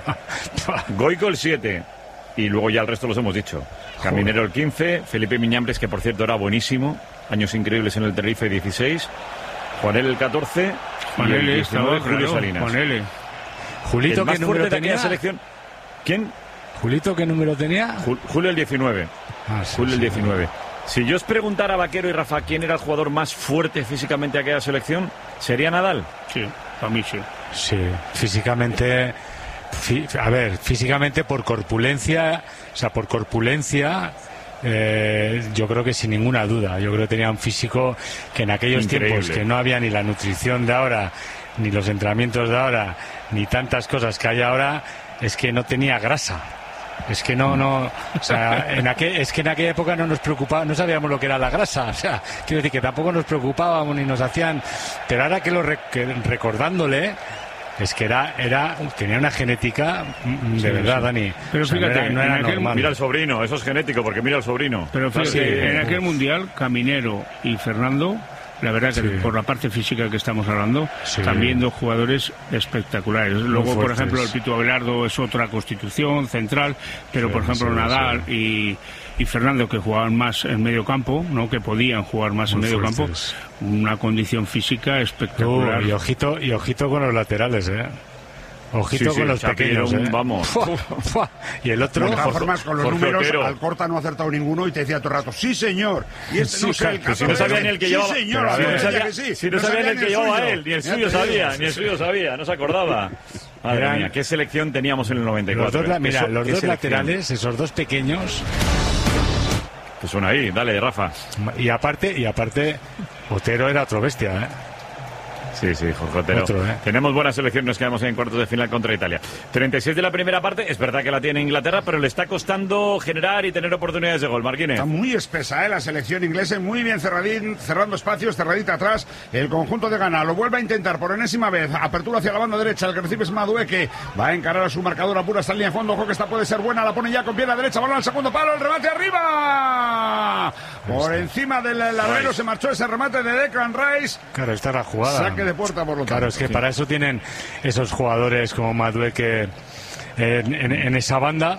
Goico el siete. Y luego ya el resto los hemos dicho. Caminero el quince, Felipe Miñambres, que por cierto era buenísimo, años increíbles en el Tenerife, dieciséis, Juanel el catorce,
Juanel
y el
estaba,
Julio
claro,
Salinas.
Juanel.
Julito,
el más
¿qué número
fuerte de
tenía?
aquella selección. ¿Quién?
¿Julito qué número tenía?
Ju- Julio el diecinueve.
Ah, sí,
Julio el
sí,
diecinueve. Si yo os preguntara a Vaquero y Rafa quién era el jugador más fuerte físicamente de aquella selección, ¿sería Nadal?
Sí, para mí sí.
Sí, físicamente, fi- a ver, físicamente por corpulencia, o sea, por corpulencia, eh, yo creo que sin ninguna duda. Yo creo que tenía un físico que en aquellos
Increíble.
tiempos que no había ni la nutrición de ahora, ni los entrenamientos de ahora, ni tantas cosas que hay ahora, es que no tenía grasa. Es que no, no, o sea, en aquel, es que en aquella época no nos preocupaba, no sabíamos lo que era la grasa, o sea, quiero decir que tampoco nos preocupábamos ni nos hacían, pero ahora que lo rec- que recordándole, es que era, era, tenía una genética de
Sí,
verdad,
sí.
Dani.
Pero
O sea,
fíjate,
no era, no era
en aquel-
normal.
Mira al sobrino, eso es genético, porque mira al sobrino.
Pero fíjate,
Sí,
en
eh,
aquel mundial, Caminero y Fernando, la verdad que
Sí.
por la parte física que estamos hablando,
Sí.
también dos jugadores espectaculares. Luego, por
fuertes.
ejemplo, el Pito Abelardo es otra constitución central, pero
Sí,
por ejemplo
sí,
Nadal
sí.
y, y Fernando, que jugaban más en medio campo, ¿no? Que podían jugar más
Muy
en medio
fuertes.
campo, una condición física espectacular.
Uh, y ojito, y ojito con los laterales, eh. Ojito
Sí, sí,
con los
Shakira,
pequeños,
un-
eh.
vamos.
Fua, fua. Y el otro,
De todas
Jorge-
formas, con los
Jorge
números,
Otero.
Alcorta no ha acertado ninguno y te decía todo el rato, sí señor, y este
Sí,
no sé,
claro,
el
que si
no
catorce,
sabía ni el que
sí,
llevaba.
señor,
Pero a
sí,
ver,
me
no
decía
sabía,
que sí,
si no sabía ni el que llevaba
suyo.
él, ni el
Ya
suyo
te digo.
sabía, ni el suyo sabía, no se acordaba. Madre
Eran-
mía, qué selección teníamos en el noventa y
los
cuatro.
dos, la-
eh.
mira,
Eso-
los
qué
dos
selección.
laterales, esos dos pequeños,
Que suena ahí, dale, Rafa.
y aparte, y aparte, Otero era otro bestia, eh.
Sí, sí, Jorge Otero.
Otro, ¿eh?
Tenemos buena selección, nos quedamos en cuartos de final contra Italia. treinta y seis de la primera parte, es verdad que la tiene Inglaterra, pero le está costando generar y tener oportunidades de gol. Marquínez.
Está muy espesa, ¿eh? La selección inglesa, muy bien cerradín, cerrando espacios, cerradita atrás. El conjunto de Ghana lo vuelve a intentar por enésima vez. Apertura hacia la banda derecha, el que recibe es Madueke. Va a encarar a su marcador, apura esta línea de fondo. Ojo que esta puede ser buena, la pone ya con pierna derecha, balón al segundo palo, el remate arriba. Por encima del larguero se marchó ese remate de Declan Rice.
Claro, esta es la jugada.
Saque de puerta, por lo tanto.
Claro, es que
Sí.
para eso tienen esos jugadores como Madueke en, en, en esa banda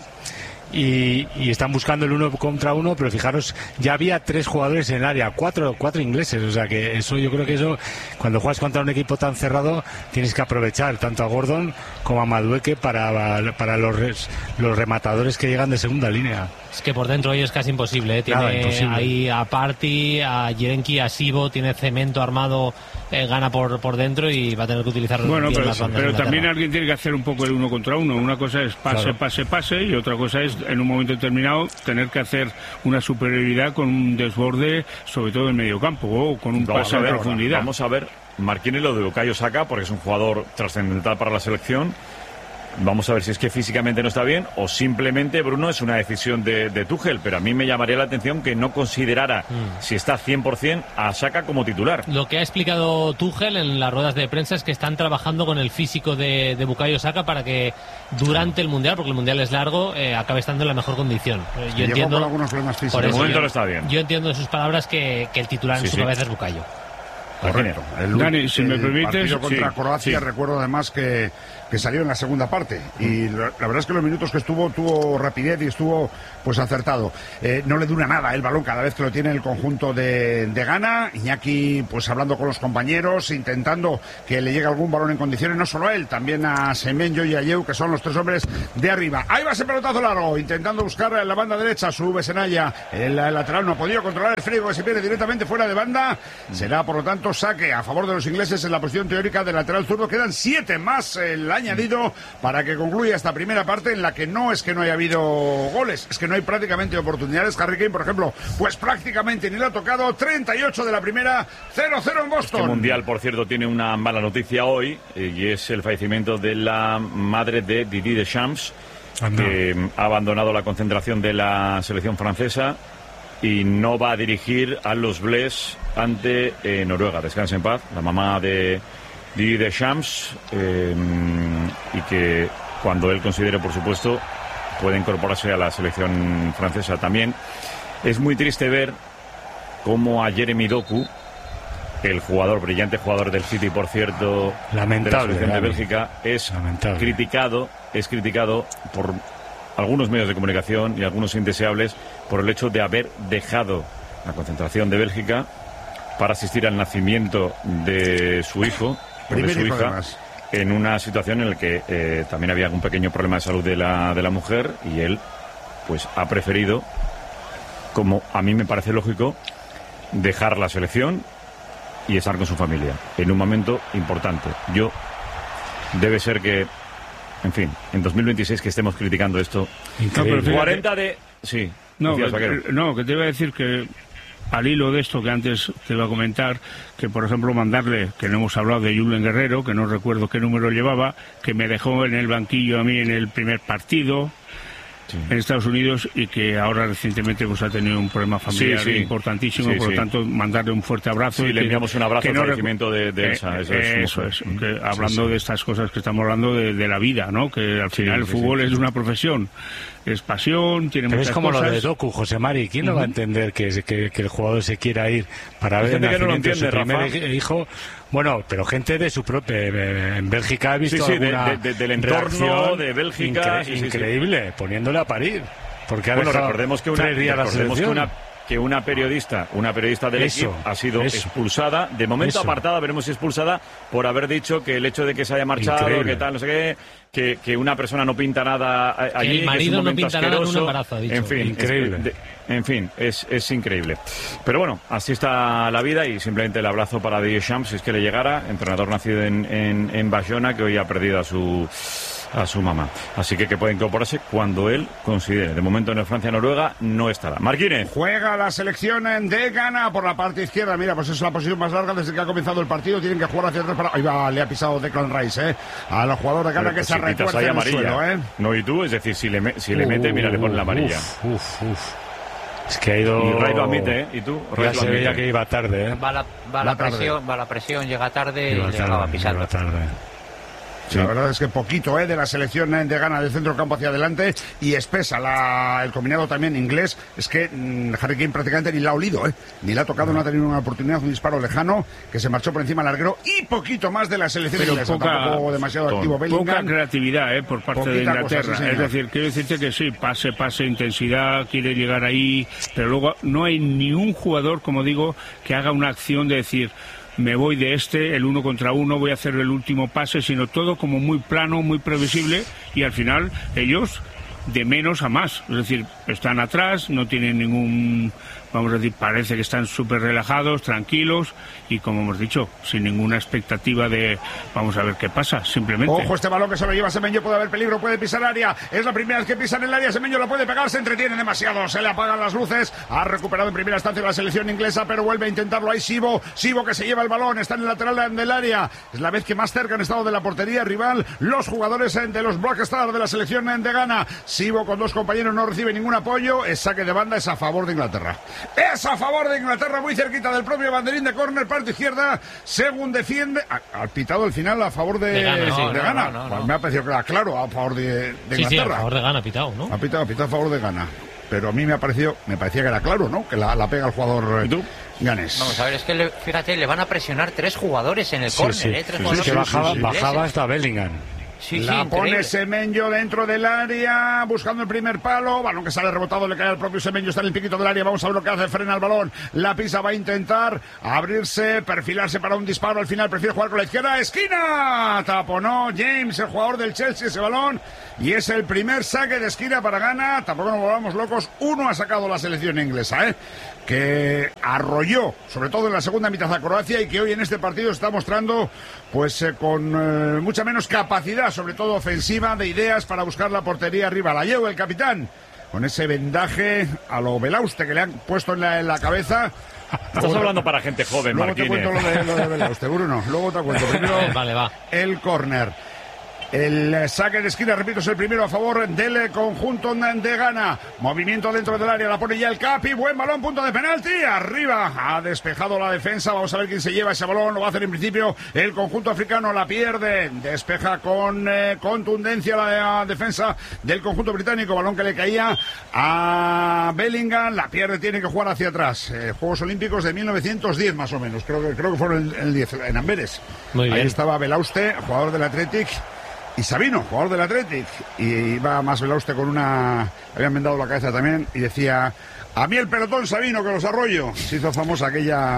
y, y están buscando el uno contra uno, pero fijaros, ya había tres jugadores en el área, cuatro, cuatro ingleses, o sea que eso, yo creo que eso, cuando juegas contra un equipo tan cerrado, tienes que aprovechar tanto a Gordon como a Madueke para, para los, res- los rematadores que llegan de segunda línea.
Es que por dentro hoy es casi imposible, ¿eh? Tiene
Nada, imposible.
ahí a Party, a Yerenki, a Sibo, tiene cemento armado, eh, gana por, por dentro y va a tener que utilizar
Bueno,
bien
pero,
las bandas
pero
de Inglaterra.
también alguien tiene que hacer un poco el uno contra uno. Una cosa es pase,
Claro.
pase, pase, y otra cosa es en un momento determinado tener que hacer una superioridad con un desborde, sobre todo en medio campo, o con un
Vamos
pase
a
en
ver,
profundidad.
Vamos a ver, Marquínez lo de Bukayo Saka, porque es un jugador trascendental para la selección. Vamos a ver si es que físicamente no está bien o simplemente, Bruno, es una decisión de, de Tuchel, pero a mí me llamaría la atención que no considerara,
Mm.
si está cien por ciento, a Saka como titular.
Lo que ha explicado Tuchel en las ruedas de prensa es que están trabajando con el físico de, de Bukayo Saka para que durante el Mundial, porque el Mundial es largo, eh, acabe estando en la mejor condición. Eh,
Llegó
yo entiendo,
con algunos problemas físicos.
por
De
eso
momento
yo-
no está bien.
Yo entiendo de sus palabras que, que el titular
Sí,
en su
sí.
cabeza es Bukayo.
Correcto. El,
Dani, si me
el
permites,
partido contra
sí,
Croacia,
sí.
recuerdo además que, que salió en la segunda parte y la, la verdad es que los minutos que estuvo tuvo rapidez y estuvo pues acertado. Eh, no le dura nada el balón cada vez que lo tiene el conjunto de, de Ghana. Iñaki pues hablando con los compañeros, intentando que le llegue algún balón en condiciones, no solo a él, también a Semenyo y a Yeu, que son los tres hombres de arriba. Ahí va ese pelotazo largo, intentando buscar en la banda derecha, sube Senaya, el, el lateral no ha podido controlar el frigo que se pierde directamente fuera de banda. Será por lo tanto saque a favor de los ingleses en la posición teórica del lateral zurdo. Quedan siete más el añadido para que concluya esta primera parte en la que no es que no haya habido goles, es que no hay prácticamente oportunidades. Harry Kane, por ejemplo, pues prácticamente ni lo ha tocado. Treinta y ocho de la primera, cero cero en Boston.
Este Mundial, por cierto, tiene una mala noticia hoy eh, y es el fallecimiento de la madre de Didier Deschamps,
Anda.
que ha abandonado la concentración de la selección francesa y no va a dirigir a los Bleus ante eh, Noruega. Descanse en paz, la mamá de Didier Deschamps, eh, y que cuando él considere, por supuesto, puede incorporarse a la selección francesa. También es muy triste ver cómo a Jeremy Doku, el jugador, brillante jugador del City, por cierto,
Lamentable,
de la selección de
Dani.
Bélgica, es
Lamentable.
criticado, es criticado por algunos medios de comunicación y algunos indeseables por el hecho de haber dejado la concentración de Bélgica para asistir al nacimiento de su hijo, o de
Primer
su
hijo,
hija,
además.
en una situación en la que eh, también había un pequeño problema de salud de la, de la mujer, y él pues ha preferido, como a mí me parece lógico, dejar la selección y estar con su familia en un momento importante. Yo debe ser que, en fin, en dos mil veintiséis que estemos criticando esto.
Increíble. No, pero
cuarenta de... Sí.
No, que, no, que te iba a decir que al hilo de esto que antes te iba a comentar, que por ejemplo mandarle, que no hemos hablado de Julen Guerrero, que no recuerdo qué número llevaba, que me dejó en el banquillo a mí en el primer partido. Sí. En Estados Unidos, y que ahora recientemente pues ha tenido un problema familiar sí, sí. importantísimo, sí, por lo sí. tanto mandarle un fuerte abrazo.
Sí,
y
le
que,
enviamos un abrazo al
no
fallecimiento de, de Elsa.
Eh,
eso es,
eso es que, hablando
sí, sí.
de estas cosas que estamos hablando de, de la vida, ¿no? Que al final sí, el fútbol sí, sí. es una profesión, es pasión, tiene
Pero
muchas
es como
cosas.
Lo de Doku, José Mari, ¿quién uh-huh. no va a entender que, que, que el jugador se quiera ir para ver el nacimiento de su primer hijo? Bueno, pero gente de su propia... En Bélgica ha visto
sí, sí,
alguna
de, de, del entorno de Bélgica.
Incre-
sí, sí,
increíble, sí. poniéndole a parir. Porque
bueno, recordemos que una, recordemos que una que una periodista, una periodista del
eso,
equipo ha sido
eso,
expulsada, de momento
eso.
apartada, veremos si expulsada por haber dicho que el hecho de que se haya marchado,
increíble.
que tal, no sé qué, que, que una persona no pinta nada allí,
que el marido
que es un
no pinta
asqueroso.
nada en un embarazo, ha dicho.
En fin,
increíble.
Es, de, en fin, es, es increíble. Pero bueno, así está la vida, y simplemente el abrazo para Didier Deschamps, si es que le llegara, entrenador nacido en, en, en Bayona, que hoy ha perdido a su a su mamá. Así que que puede incorporarse cuando él considere. De momento en el Francia-Noruega no estará. Marquínez.
Juega la selección de Ghana por la parte izquierda. Mira, pues es la posición más larga desde que ha comenzado el partido. Tienen que jugar hacia atrás para... Ahí va, le ha pisado Declan Rice, ¿eh? Al jugador de Ghana que se si retuerce en el suelo, ¿eh?
No, y tú, es decir, si le, me, si le mete, uh, mira, le pone la amarilla.
Uf, uf, uf. Es que ha ido...
Y Ray lo admite, ¿eh? ¿Y tú?
Ray ya se veía que iba tarde, ¿eh?
Va la, va la presión, va la presión, llega tarde iba y le acaba pisando.
Iba tarde.
Sí. La verdad es que poquito ¿eh? de la selección de Ghana del centro campo hacia adelante, y espesa la, el combinado también inglés. Es que mmm, Harry Kane prácticamente ni la ha olido, ¿eh? ni la ha tocado, no ha tenido una oportunidad, un disparo lejano que se marchó por encima del larguero, y poquito más de la selección
Pero
inglesa.
Poca,
tampoco demasiado activo Bellingham.
Poca creatividad ¿eh? por parte de Inglaterra.
Cosa, sí,
es decir, quiero decirte que sí, pase, pase, intensidad, quiere llegar ahí, pero luego no hay ni un jugador, como digo, que haga una acción de decir... me voy de este, el uno contra uno, voy a hacer el último pase, sino todo como muy plano, muy previsible, y al final ellos de menos a más. Es decir, están atrás, no tienen ningún, vamos a decir, parece que están súper relajados, tranquilos, y como hemos dicho, sin ninguna expectativa de vamos a ver qué pasa, simplemente.
Ojo, este balón que se lo lleva Semenyo, puede haber peligro, puede pisar área, es la primera vez que pisa en el área, Semenyo la puede pegar, se entretiene demasiado, se le apagan las luces, ha recuperado en primera instancia la selección inglesa, pero vuelve a intentarlo ahí Sibo, Sibo que se lleva el balón, está en el lateral del área, es la vez que más cerca han estado de la portería rival los jugadores de los Black Stars de la selección de Ghana. Sibo con dos compañeros no recibe ningún apoyo, es saque de banda, es a favor de Inglaterra. Es a favor de Inglaterra, muy cerquita del propio banderín de córner, parte izquierda, según defiende, al pitado al final a favor de,
de Ghana.
Sí,
No,
de
no,
Ghana.
no, no, no.
Pues me ha parecido que era claro a favor de, de
sí,
Inglaterra.
Sí, a favor de Ghana, pitado, ¿no?
Ha pitado, ha pitado a favor de Ghana. Pero a mí me ha parecido, me parecía que era claro, ¿no? Que la, la pega el jugador ganés.
Vamos a ver, es que le, fíjate, le van a presionar tres jugadores en el
sí,
córner,
sí.
¿eh? Tres
sí,
jugadores
sí, que bajaba,
sí, sí.
bajaba hasta Bellingham.
Sí,
la
sí,
pone Semenyo dentro del área, buscando el primer palo, balón que sale rebotado, le cae al propio Semenyo, está en el piquito del área, vamos a ver lo que hace, frena el balón, la pisa, va a intentar abrirse, perfilarse para un disparo, al final prefiere jugar con la izquierda, esquina, taponó James, el jugador del Chelsea, ese balón, y es el primer saque de esquina para Ghana, tampoco nos volvamos locos, uno ha sacado la selección inglesa, ¿eh? que arrolló, sobre todo en la segunda mitad a Croacia, y que hoy en este partido está mostrando pues eh, con eh, mucha menos capacidad, sobre todo ofensiva, de ideas para buscar la portería arriba. La lleva el capitán, con ese vendaje a lo Belauste que le han puesto en la, en la cabeza.
Estás luego, hablando para gente joven,
luego
Marquínez.
Luego te cuento lo de, lo de Belauste, Bruno, luego te cuento. Primero
vale, va.
el córner. El saque de esquina, repito, es el primero a favor del conjunto de Ghana. Movimiento dentro del área, la pone ya el Capi. Buen balón, punto de penalti. Arriba, ha despejado la defensa. Vamos a ver quién se lleva ese balón. Lo va a hacer en principio el conjunto africano. La pierde. Despeja con eh, contundencia la defensa del conjunto británico. Balón que le caía a Bellingham. La pierde, tiene que jugar hacia atrás. Eh, Juegos Olímpicos de mil novecientos diez más o menos. Creo que, creo que fueron en el diez, en Amberes.
Muy bien.
Ahí estaba Belauste, jugador del Athletic. Y Sabino, jugador del Athletic, y iba más Belauste con una... Habían vendado la cabeza también, y decía: a mí el pelotón, Sabino, que los arroyo. Se hizo famosa aquella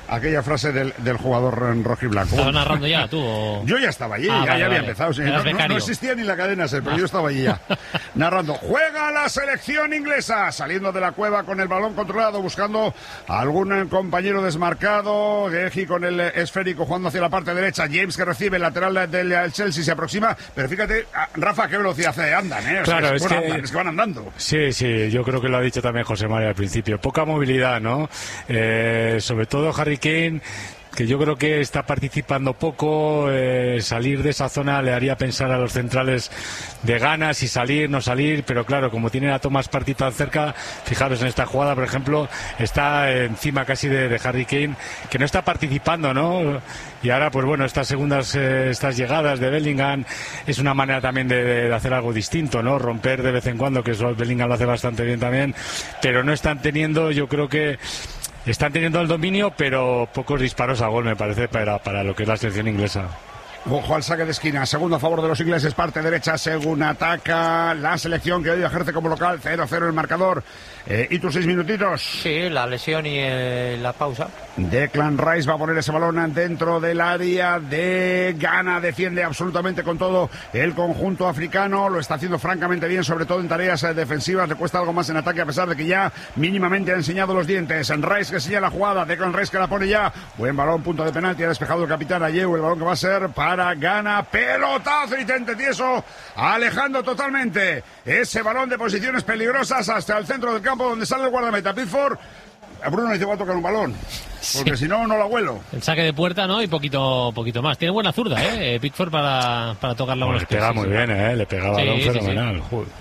aquella frase del, del jugador rojiblanco.
¿Estabas narrando ya tú? O...
Yo ya estaba allí,
ah,
ya,
vale,
ya había
vale.
empezado. Sí. No, no, no existía ni la cadena SER, pero ah. yo estaba allí ya. Narrando. Juega la selección inglesa, saliendo de la cueva con el balón controlado, buscando a algún compañero desmarcado. Geji con el esférico jugando hacia la parte derecha. James que recibe el lateral del Chelsea, se aproxima. Pero fíjate, Rafa, qué velocidad andan, ¿eh? O
claro,
sea,
es,
es,
que,
andan, es que van andando.
Sí, sí, yo creo que lo ha dicho también José María al principio. Poca movilidad, ¿no? Eh, sobre todo Harry Kane, que yo creo que está participando poco. Eh, salir de esa zona le haría pensar a los centrales de ganas y salir, no salir, pero claro, como tienen a Thomas Partey tan cerca, fijaros en esta jugada, por ejemplo, está encima casi de, de Harry Kane, que no está participando, ¿no? Y ahora, pues bueno, estas segundas, eh, estas llegadas de Bellingham es una manera también de, de hacer algo distinto, ¿no? Romper de vez en cuando, que eso Bellingham lo hace bastante bien también, pero no están teniendo, yo creo que están teniendo el dominio, pero pocos disparos a gol, me parece, para, para lo que es la selección inglesa.
Ojo al saque de esquina, segundo a favor de los ingleses, parte derecha, según ataca la selección que hoy ejerce como local, cero cero el marcador. Eh, ¿Y tus seis minutitos?
Sí, la lesión y eh, la pausa.
Declan Rice va a poner ese balón dentro del área de Ghana, defiende absolutamente con todo el conjunto africano, lo está haciendo francamente bien, sobre todo en tareas defensivas, le cuesta algo más en ataque a pesar de que ya mínimamente ha enseñado los dientes. En Rice que sigue la jugada, Declan Rice que la pone ya, buen balón, punto de penalti, ha despejado el capitán Ayew, el balón que va a ser para Ghana, pelotazo y tente tieso, alejando totalmente ese balón de posiciones peligrosas hasta el centro del campo donde sale el guardameta Pickford. A Bruno le dice, voy a tocar un balón, porque sí. si no, no lo abuelo.
El saque de puerta, ¿no? Y poquito poquito más. Tiene buena zurda, ¿eh? Pickford para, para tocar la bola.
Le pega muy bien, ¿eh? Le pega balón sí, fenomenal. Sí, sí.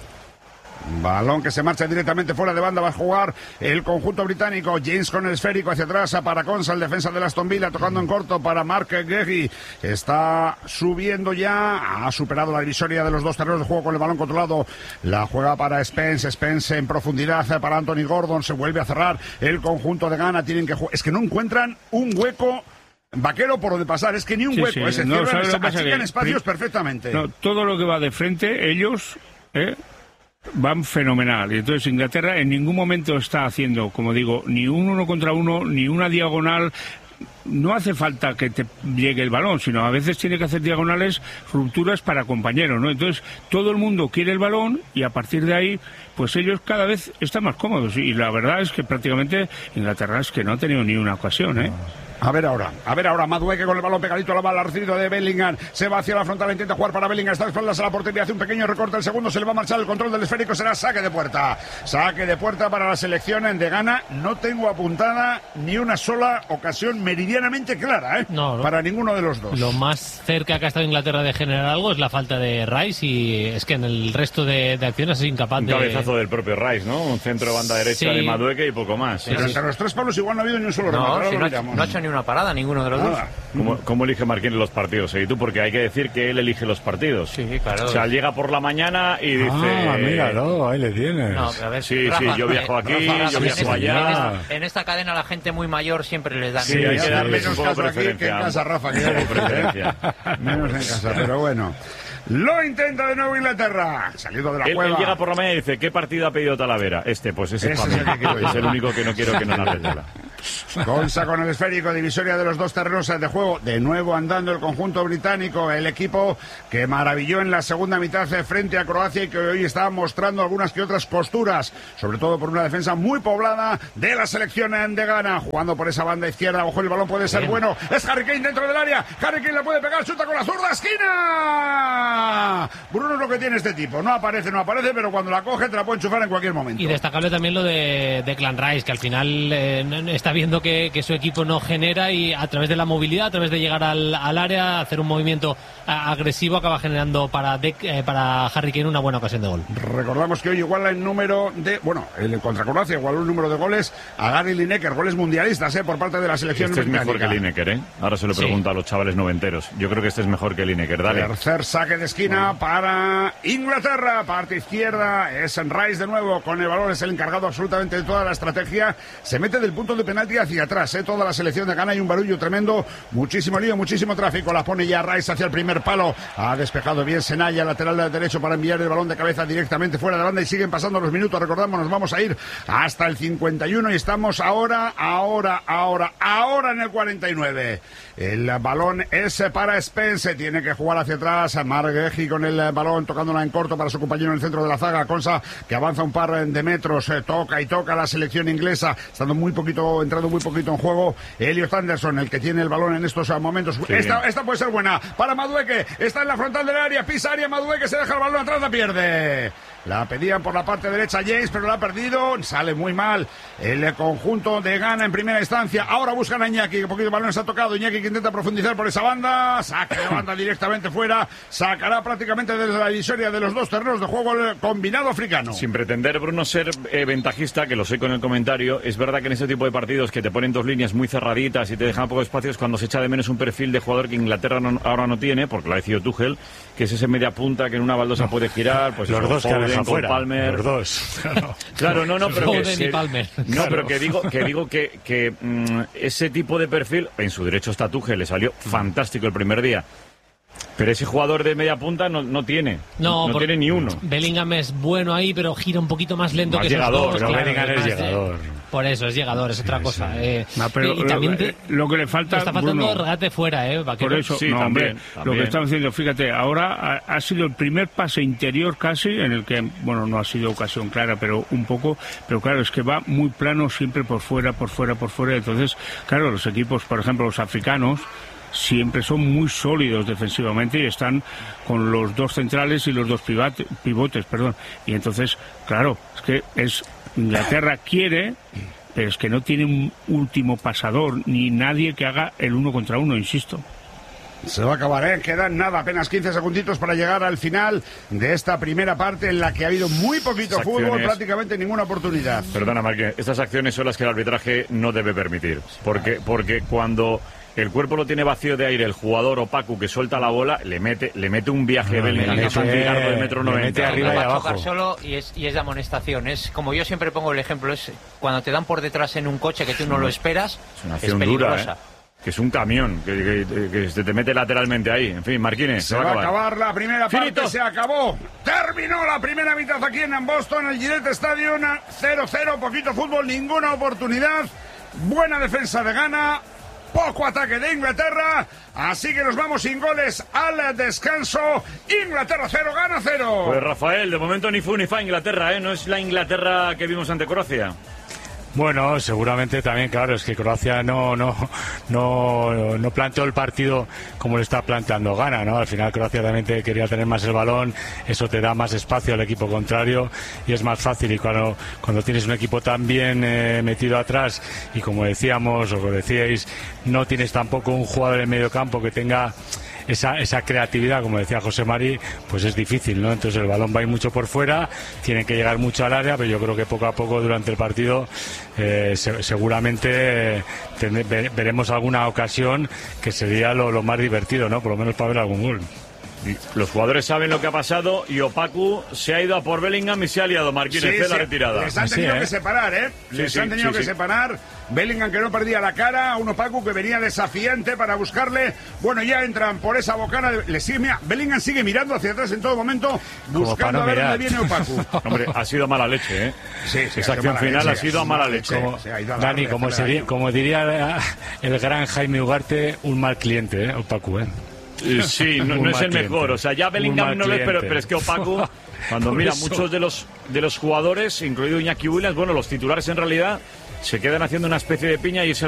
Balón que se marcha directamente fuera de banda, va a jugar el conjunto británico. James con el esférico hacia atrás para Konsa, el defensa de Aston Villa, tocando en corto para Mark Guehi. Está subiendo ya, ha superado la divisoria de los dos terrenos de juego con el balón controlado. La juega para Spence, Spence en profundidad para Anthony Gordon, se vuelve a cerrar el conjunto de Ghana. Tienen que jugar, es que no encuentran un hueco Vaquero por donde pasar, es que ni un
sí,
hueco,
sí.
es decir,
no,
achican espacios perfectamente.
No, todo lo que va de frente, ellos... ¿eh? van fenomenal. Y entonces Inglaterra en ningún momento está haciendo, como digo, ni un uno contra uno, ni una diagonal. No hace falta que te llegue el balón, sino a veces tiene que hacer diagonales, rupturas para compañeros, ¿no? Entonces todo el mundo quiere el balón y a partir de ahí, pues ellos cada vez están más cómodos. Y la verdad es que prácticamente Inglaterra es que no ha tenido ni una ocasión, ¿eh?
A ver ahora, a ver ahora, Madueke con el balón pegadito a la bala, recibido de Bellingham, se va hacia la frontal, intenta jugar para Bellingham, está de espaldas a la portería, hace un pequeño recorte, el segundo se le va a marchar el control del esférico, será saque de puerta, saque de puerta para la selección de Ghana. No tengo apuntada ni una sola ocasión meridianamente clara, ¿eh?
No, no.
Para ninguno de los dos.
Lo más cerca que ha estado Inglaterra de generar algo es la falta de Rice y es que en el resto de, de acciones es incapaz de...
Un cabezazo del propio Rice, ¿no? Un centro de banda derecha sí. de Madueke y poco más.
Pero entre los tres palos igual no ha habido ni un solo
no,
remate.
Si no, ha, no ha hecho ni una parada, ninguno de
¿Cómo, ¿Cómo elige Marquín los partidos? ¿Y tú? Porque hay que decir que él elige los partidos.
Sí, claro.
O sea, llega por la mañana y dice...
Ah, míralo, ahí le tienes.
No, a ver,
sí,
Rafa,
sí, yo viajo aquí,
Rafa,
yo viajo
en
allá...
En esta, en esta cadena la gente muy mayor siempre les dan...
Sí, hay que dar menos
caso aquí que en casa, Rafa. Que preferencia. Menos en casa, pero bueno... Lo intenta de nuevo Inglaterra, salido de la
él,
cueva.
Él llega por la mañana y dice, ¿qué partido ha pedido Talavera? Este, pues ese, ese es, el, que es el único que no quiero que no narre nada.
Gonza con el esférico, divisoria de los dos terrenos de juego, de nuevo andando el conjunto británico, el equipo que maravilló en la segunda mitad frente a Croacia y que hoy está mostrando algunas que otras costuras, sobre todo por una defensa muy poblada de la selección de Ghana, jugando por esa banda izquierda. Ojo, el balón puede ser Bien. bueno, es Harry Kane dentro del área, Harry Kane le puede pegar, chuta con la zurda, esquina. Bruno es lo que tiene este tipo, no aparece, no aparece, pero cuando la coge te la puede enchufar en cualquier momento.
Y destacable también lo de Declan Rice, que al final eh, está viendo que, que su equipo no genera y a través de la movilidad, a través de llegar al, al área, hacer un movimiento agresivo, acaba generando para, de, eh, para Harry Kane una buena ocasión de gol.
Recordamos que hoy iguala el número de, bueno, el contra Croacia igualó el número de goles a Gary Lineker, goles mundialistas eh, por parte de la selección
este
británica.
Es mejor que Lineker, ¿eh? Ahora se lo pregunto sí. a los chavales noventeros. Yo creo que este es mejor que Lineker, dale.
Tercer saque de esquina bueno. para Inglaterra, parte izquierda, es Rice de nuevo con el balón, es el encargado absolutamente de toda la estrategia, se mete del punto de penalti penalti hacia atrás, ¿eh? Toda la selección de Ghana, hay un barullo tremendo, muchísimo lío, muchísimo tráfico. La pone ya Rice hacia el primer palo. Ha despejado bien Senaya, lateral derecho, para enviar el balón de cabeza directamente fuera de banda, y siguen pasando los minutos. Recordamos, nos vamos a ir hasta el cincuenta y uno y estamos ahora, ahora, ahora, ahora en el cuarenta y nueve. El balón es para Spence, tiene que jugar hacia atrás. Margueji con el balón, tocándola en corto para su compañero en el centro de la zaga. Consa, que avanza un par de metros, eh, toca y toca la selección inglesa, estando muy poquito, entrando muy poquito en juego. Elliot Anderson, el que tiene el balón en estos momentos. Sí. Esta, esta puede ser buena para Madueke, está en la frontal del área, pisa área, Madueke se deja el balón atrás, la pierde. La pedían por la parte derecha James, pero la ha perdido. Sale muy mal el conjunto de Ghana en primera instancia. Ahora buscan a Iñaki, que poquito balón se ha tocado. Iñaki que intenta profundizar por esa banda. Saca la banda directamente fuera. Sacará prácticamente desde la divisoria de los dos terrenos de juego el combinado africano.
Sin pretender, Bruno, ser eh, ventajista, que lo sé con el comentario, es verdad que en ese tipo de partidos que te ponen dos líneas muy cerraditas y te dejan pocos espacios, cuando se echa de menos un perfil de jugador que Inglaterra no, ahora no tiene, porque lo ha decidido Tuchel, que es ese media punta que en una baldosa no. puede girar, pues
los
eso,
dos
Foden,
que
con
fuera,
Palmer.
Los dos. Claro,
claro no, no, pero que,
se, Palmer.
No, claro. pero que digo que digo que, que mm, ese tipo de perfil, en su derecho está Tuchel, le salió fantástico el primer día. Pero ese jugador de media punta no, no tiene. No, no tiene ni uno.
Bellingham es bueno ahí, pero gira un poquito más lento
más
que
llegador,
esos dos.
Pero
claro,
Bellingham es llegador.
Por eso, es llegador, es sí, otra cosa. Sí. Eh,
no, pero
y, y también te,
lo que le falta,
está faltando
Bruno,
regate fuera, ¿eh? Vaquero.
Por eso,
sí,
no,
también,
hombre,
también.
Lo que estamos diciendo, fíjate, ahora ha, ha sido el primer pase interior casi, en el que, bueno, no ha sido ocasión clara, pero un poco, pero claro, es que va muy plano siempre por fuera, por fuera, por fuera. Entonces, claro, los equipos, por ejemplo, los africanos, siempre son muy sólidos defensivamente y están con los dos centrales y los dos pivotes, pivotes, perdón. Y entonces, claro, es que es Inglaterra quiere, pero es que no tiene un último pasador ni nadie que haga el uno contra uno, insisto.
Se va a acabar, ¿eh? Quedan nada, apenas quince segunditos para llegar al final de esta primera parte en la que ha habido muy poquito
Estas
fútbol,
acciones...
prácticamente ninguna oportunidad.
Perdona, Marqués, estas acciones son las que el arbitraje no debe permitir. Porque, porque cuando el cuerpo lo tiene vacío de aire, el jugador Opaku que suelta la bola, le mete le mete un viaje no, Bellingham, es un Bilardo de metro noventa.
Arriba y abajo. Solo y es, y es de amonestación. Es como yo siempre pongo el ejemplo, es cuando te dan por detrás en un coche que tú no lo esperas,
es una acción dura, ¿eh? Que es un camión, que, que, que se te mete lateralmente ahí. En fin, Marquines,
se,
se va a acabar.
acabar la primera parte, Finito. Se acabó. Terminó la primera mitad aquí en Boston, el Gillette Stadium, cero cero, poquito fútbol, ninguna oportunidad. Buena defensa de Ghana, poco ataque de Inglaterra, así que nos vamos sin goles al descanso. Inglaterra cero, Ghana cero.
Pues Rafael, de momento ni fu ni fa Inglaterra, ¿eh? No es la Inglaterra que vimos ante Croacia.
Bueno, seguramente también, claro, es que Croacia no no no no planteó el partido como lo está planteando Ghana, ¿no? Al final Croacia también te quería tener más el balón, eso te da más espacio al equipo contrario y es más fácil. Y cuando cuando tienes un equipo tan bien eh, metido atrás y como decíamos o como decíais, no tienes tampoco un jugador en medio campo que tenga esa esa creatividad, como decía José Mari, pues es difícil, ¿no? Entonces el balón va a ir mucho por fuera, tienen que llegar mucho al área, pero yo creo que poco a poco durante el partido eh, se, seguramente eh, ten, ve, veremos alguna ocasión que sería lo, lo más divertido, ¿no? Por lo menos para ver algún gol.
Y los jugadores saben lo que ha pasado y Opaku se ha ido a por Bellingham y se ha liado Marquínez sí, sí. la retirada.
Les han tenido sí, ¿eh? que separar, ¿eh?
Sí,
Les
sí,
han tenido
sí,
que
sí.
separar. Bellingham que no perdía la cara, a un Opaku que venía desafiante para buscarle. Bueno, ya entran por esa bocana. Le sigue, mira, Bellingham sigue mirando hacia atrás en todo momento, buscando no a ver mirar. dónde viene Opaku.
Hombre, ha sido mala leche, ¿eh?
Sí, sí,
Esa acción final leche, ha sido a mala leche.
Como,
sí,
Dani, como, sería, como diría el gran Jaime Ugarte, un mal cliente, ¿eh? Opaku, ¿eh?
Sí, no, no es el cliente. mejor. O sea, ya Bellingham no le, pero, pero es que Opaku, cuando mira eso. muchos de los de los jugadores, incluido Iñaki Williams, bueno, los titulares en realidad se quedan haciendo una especie de piña y ese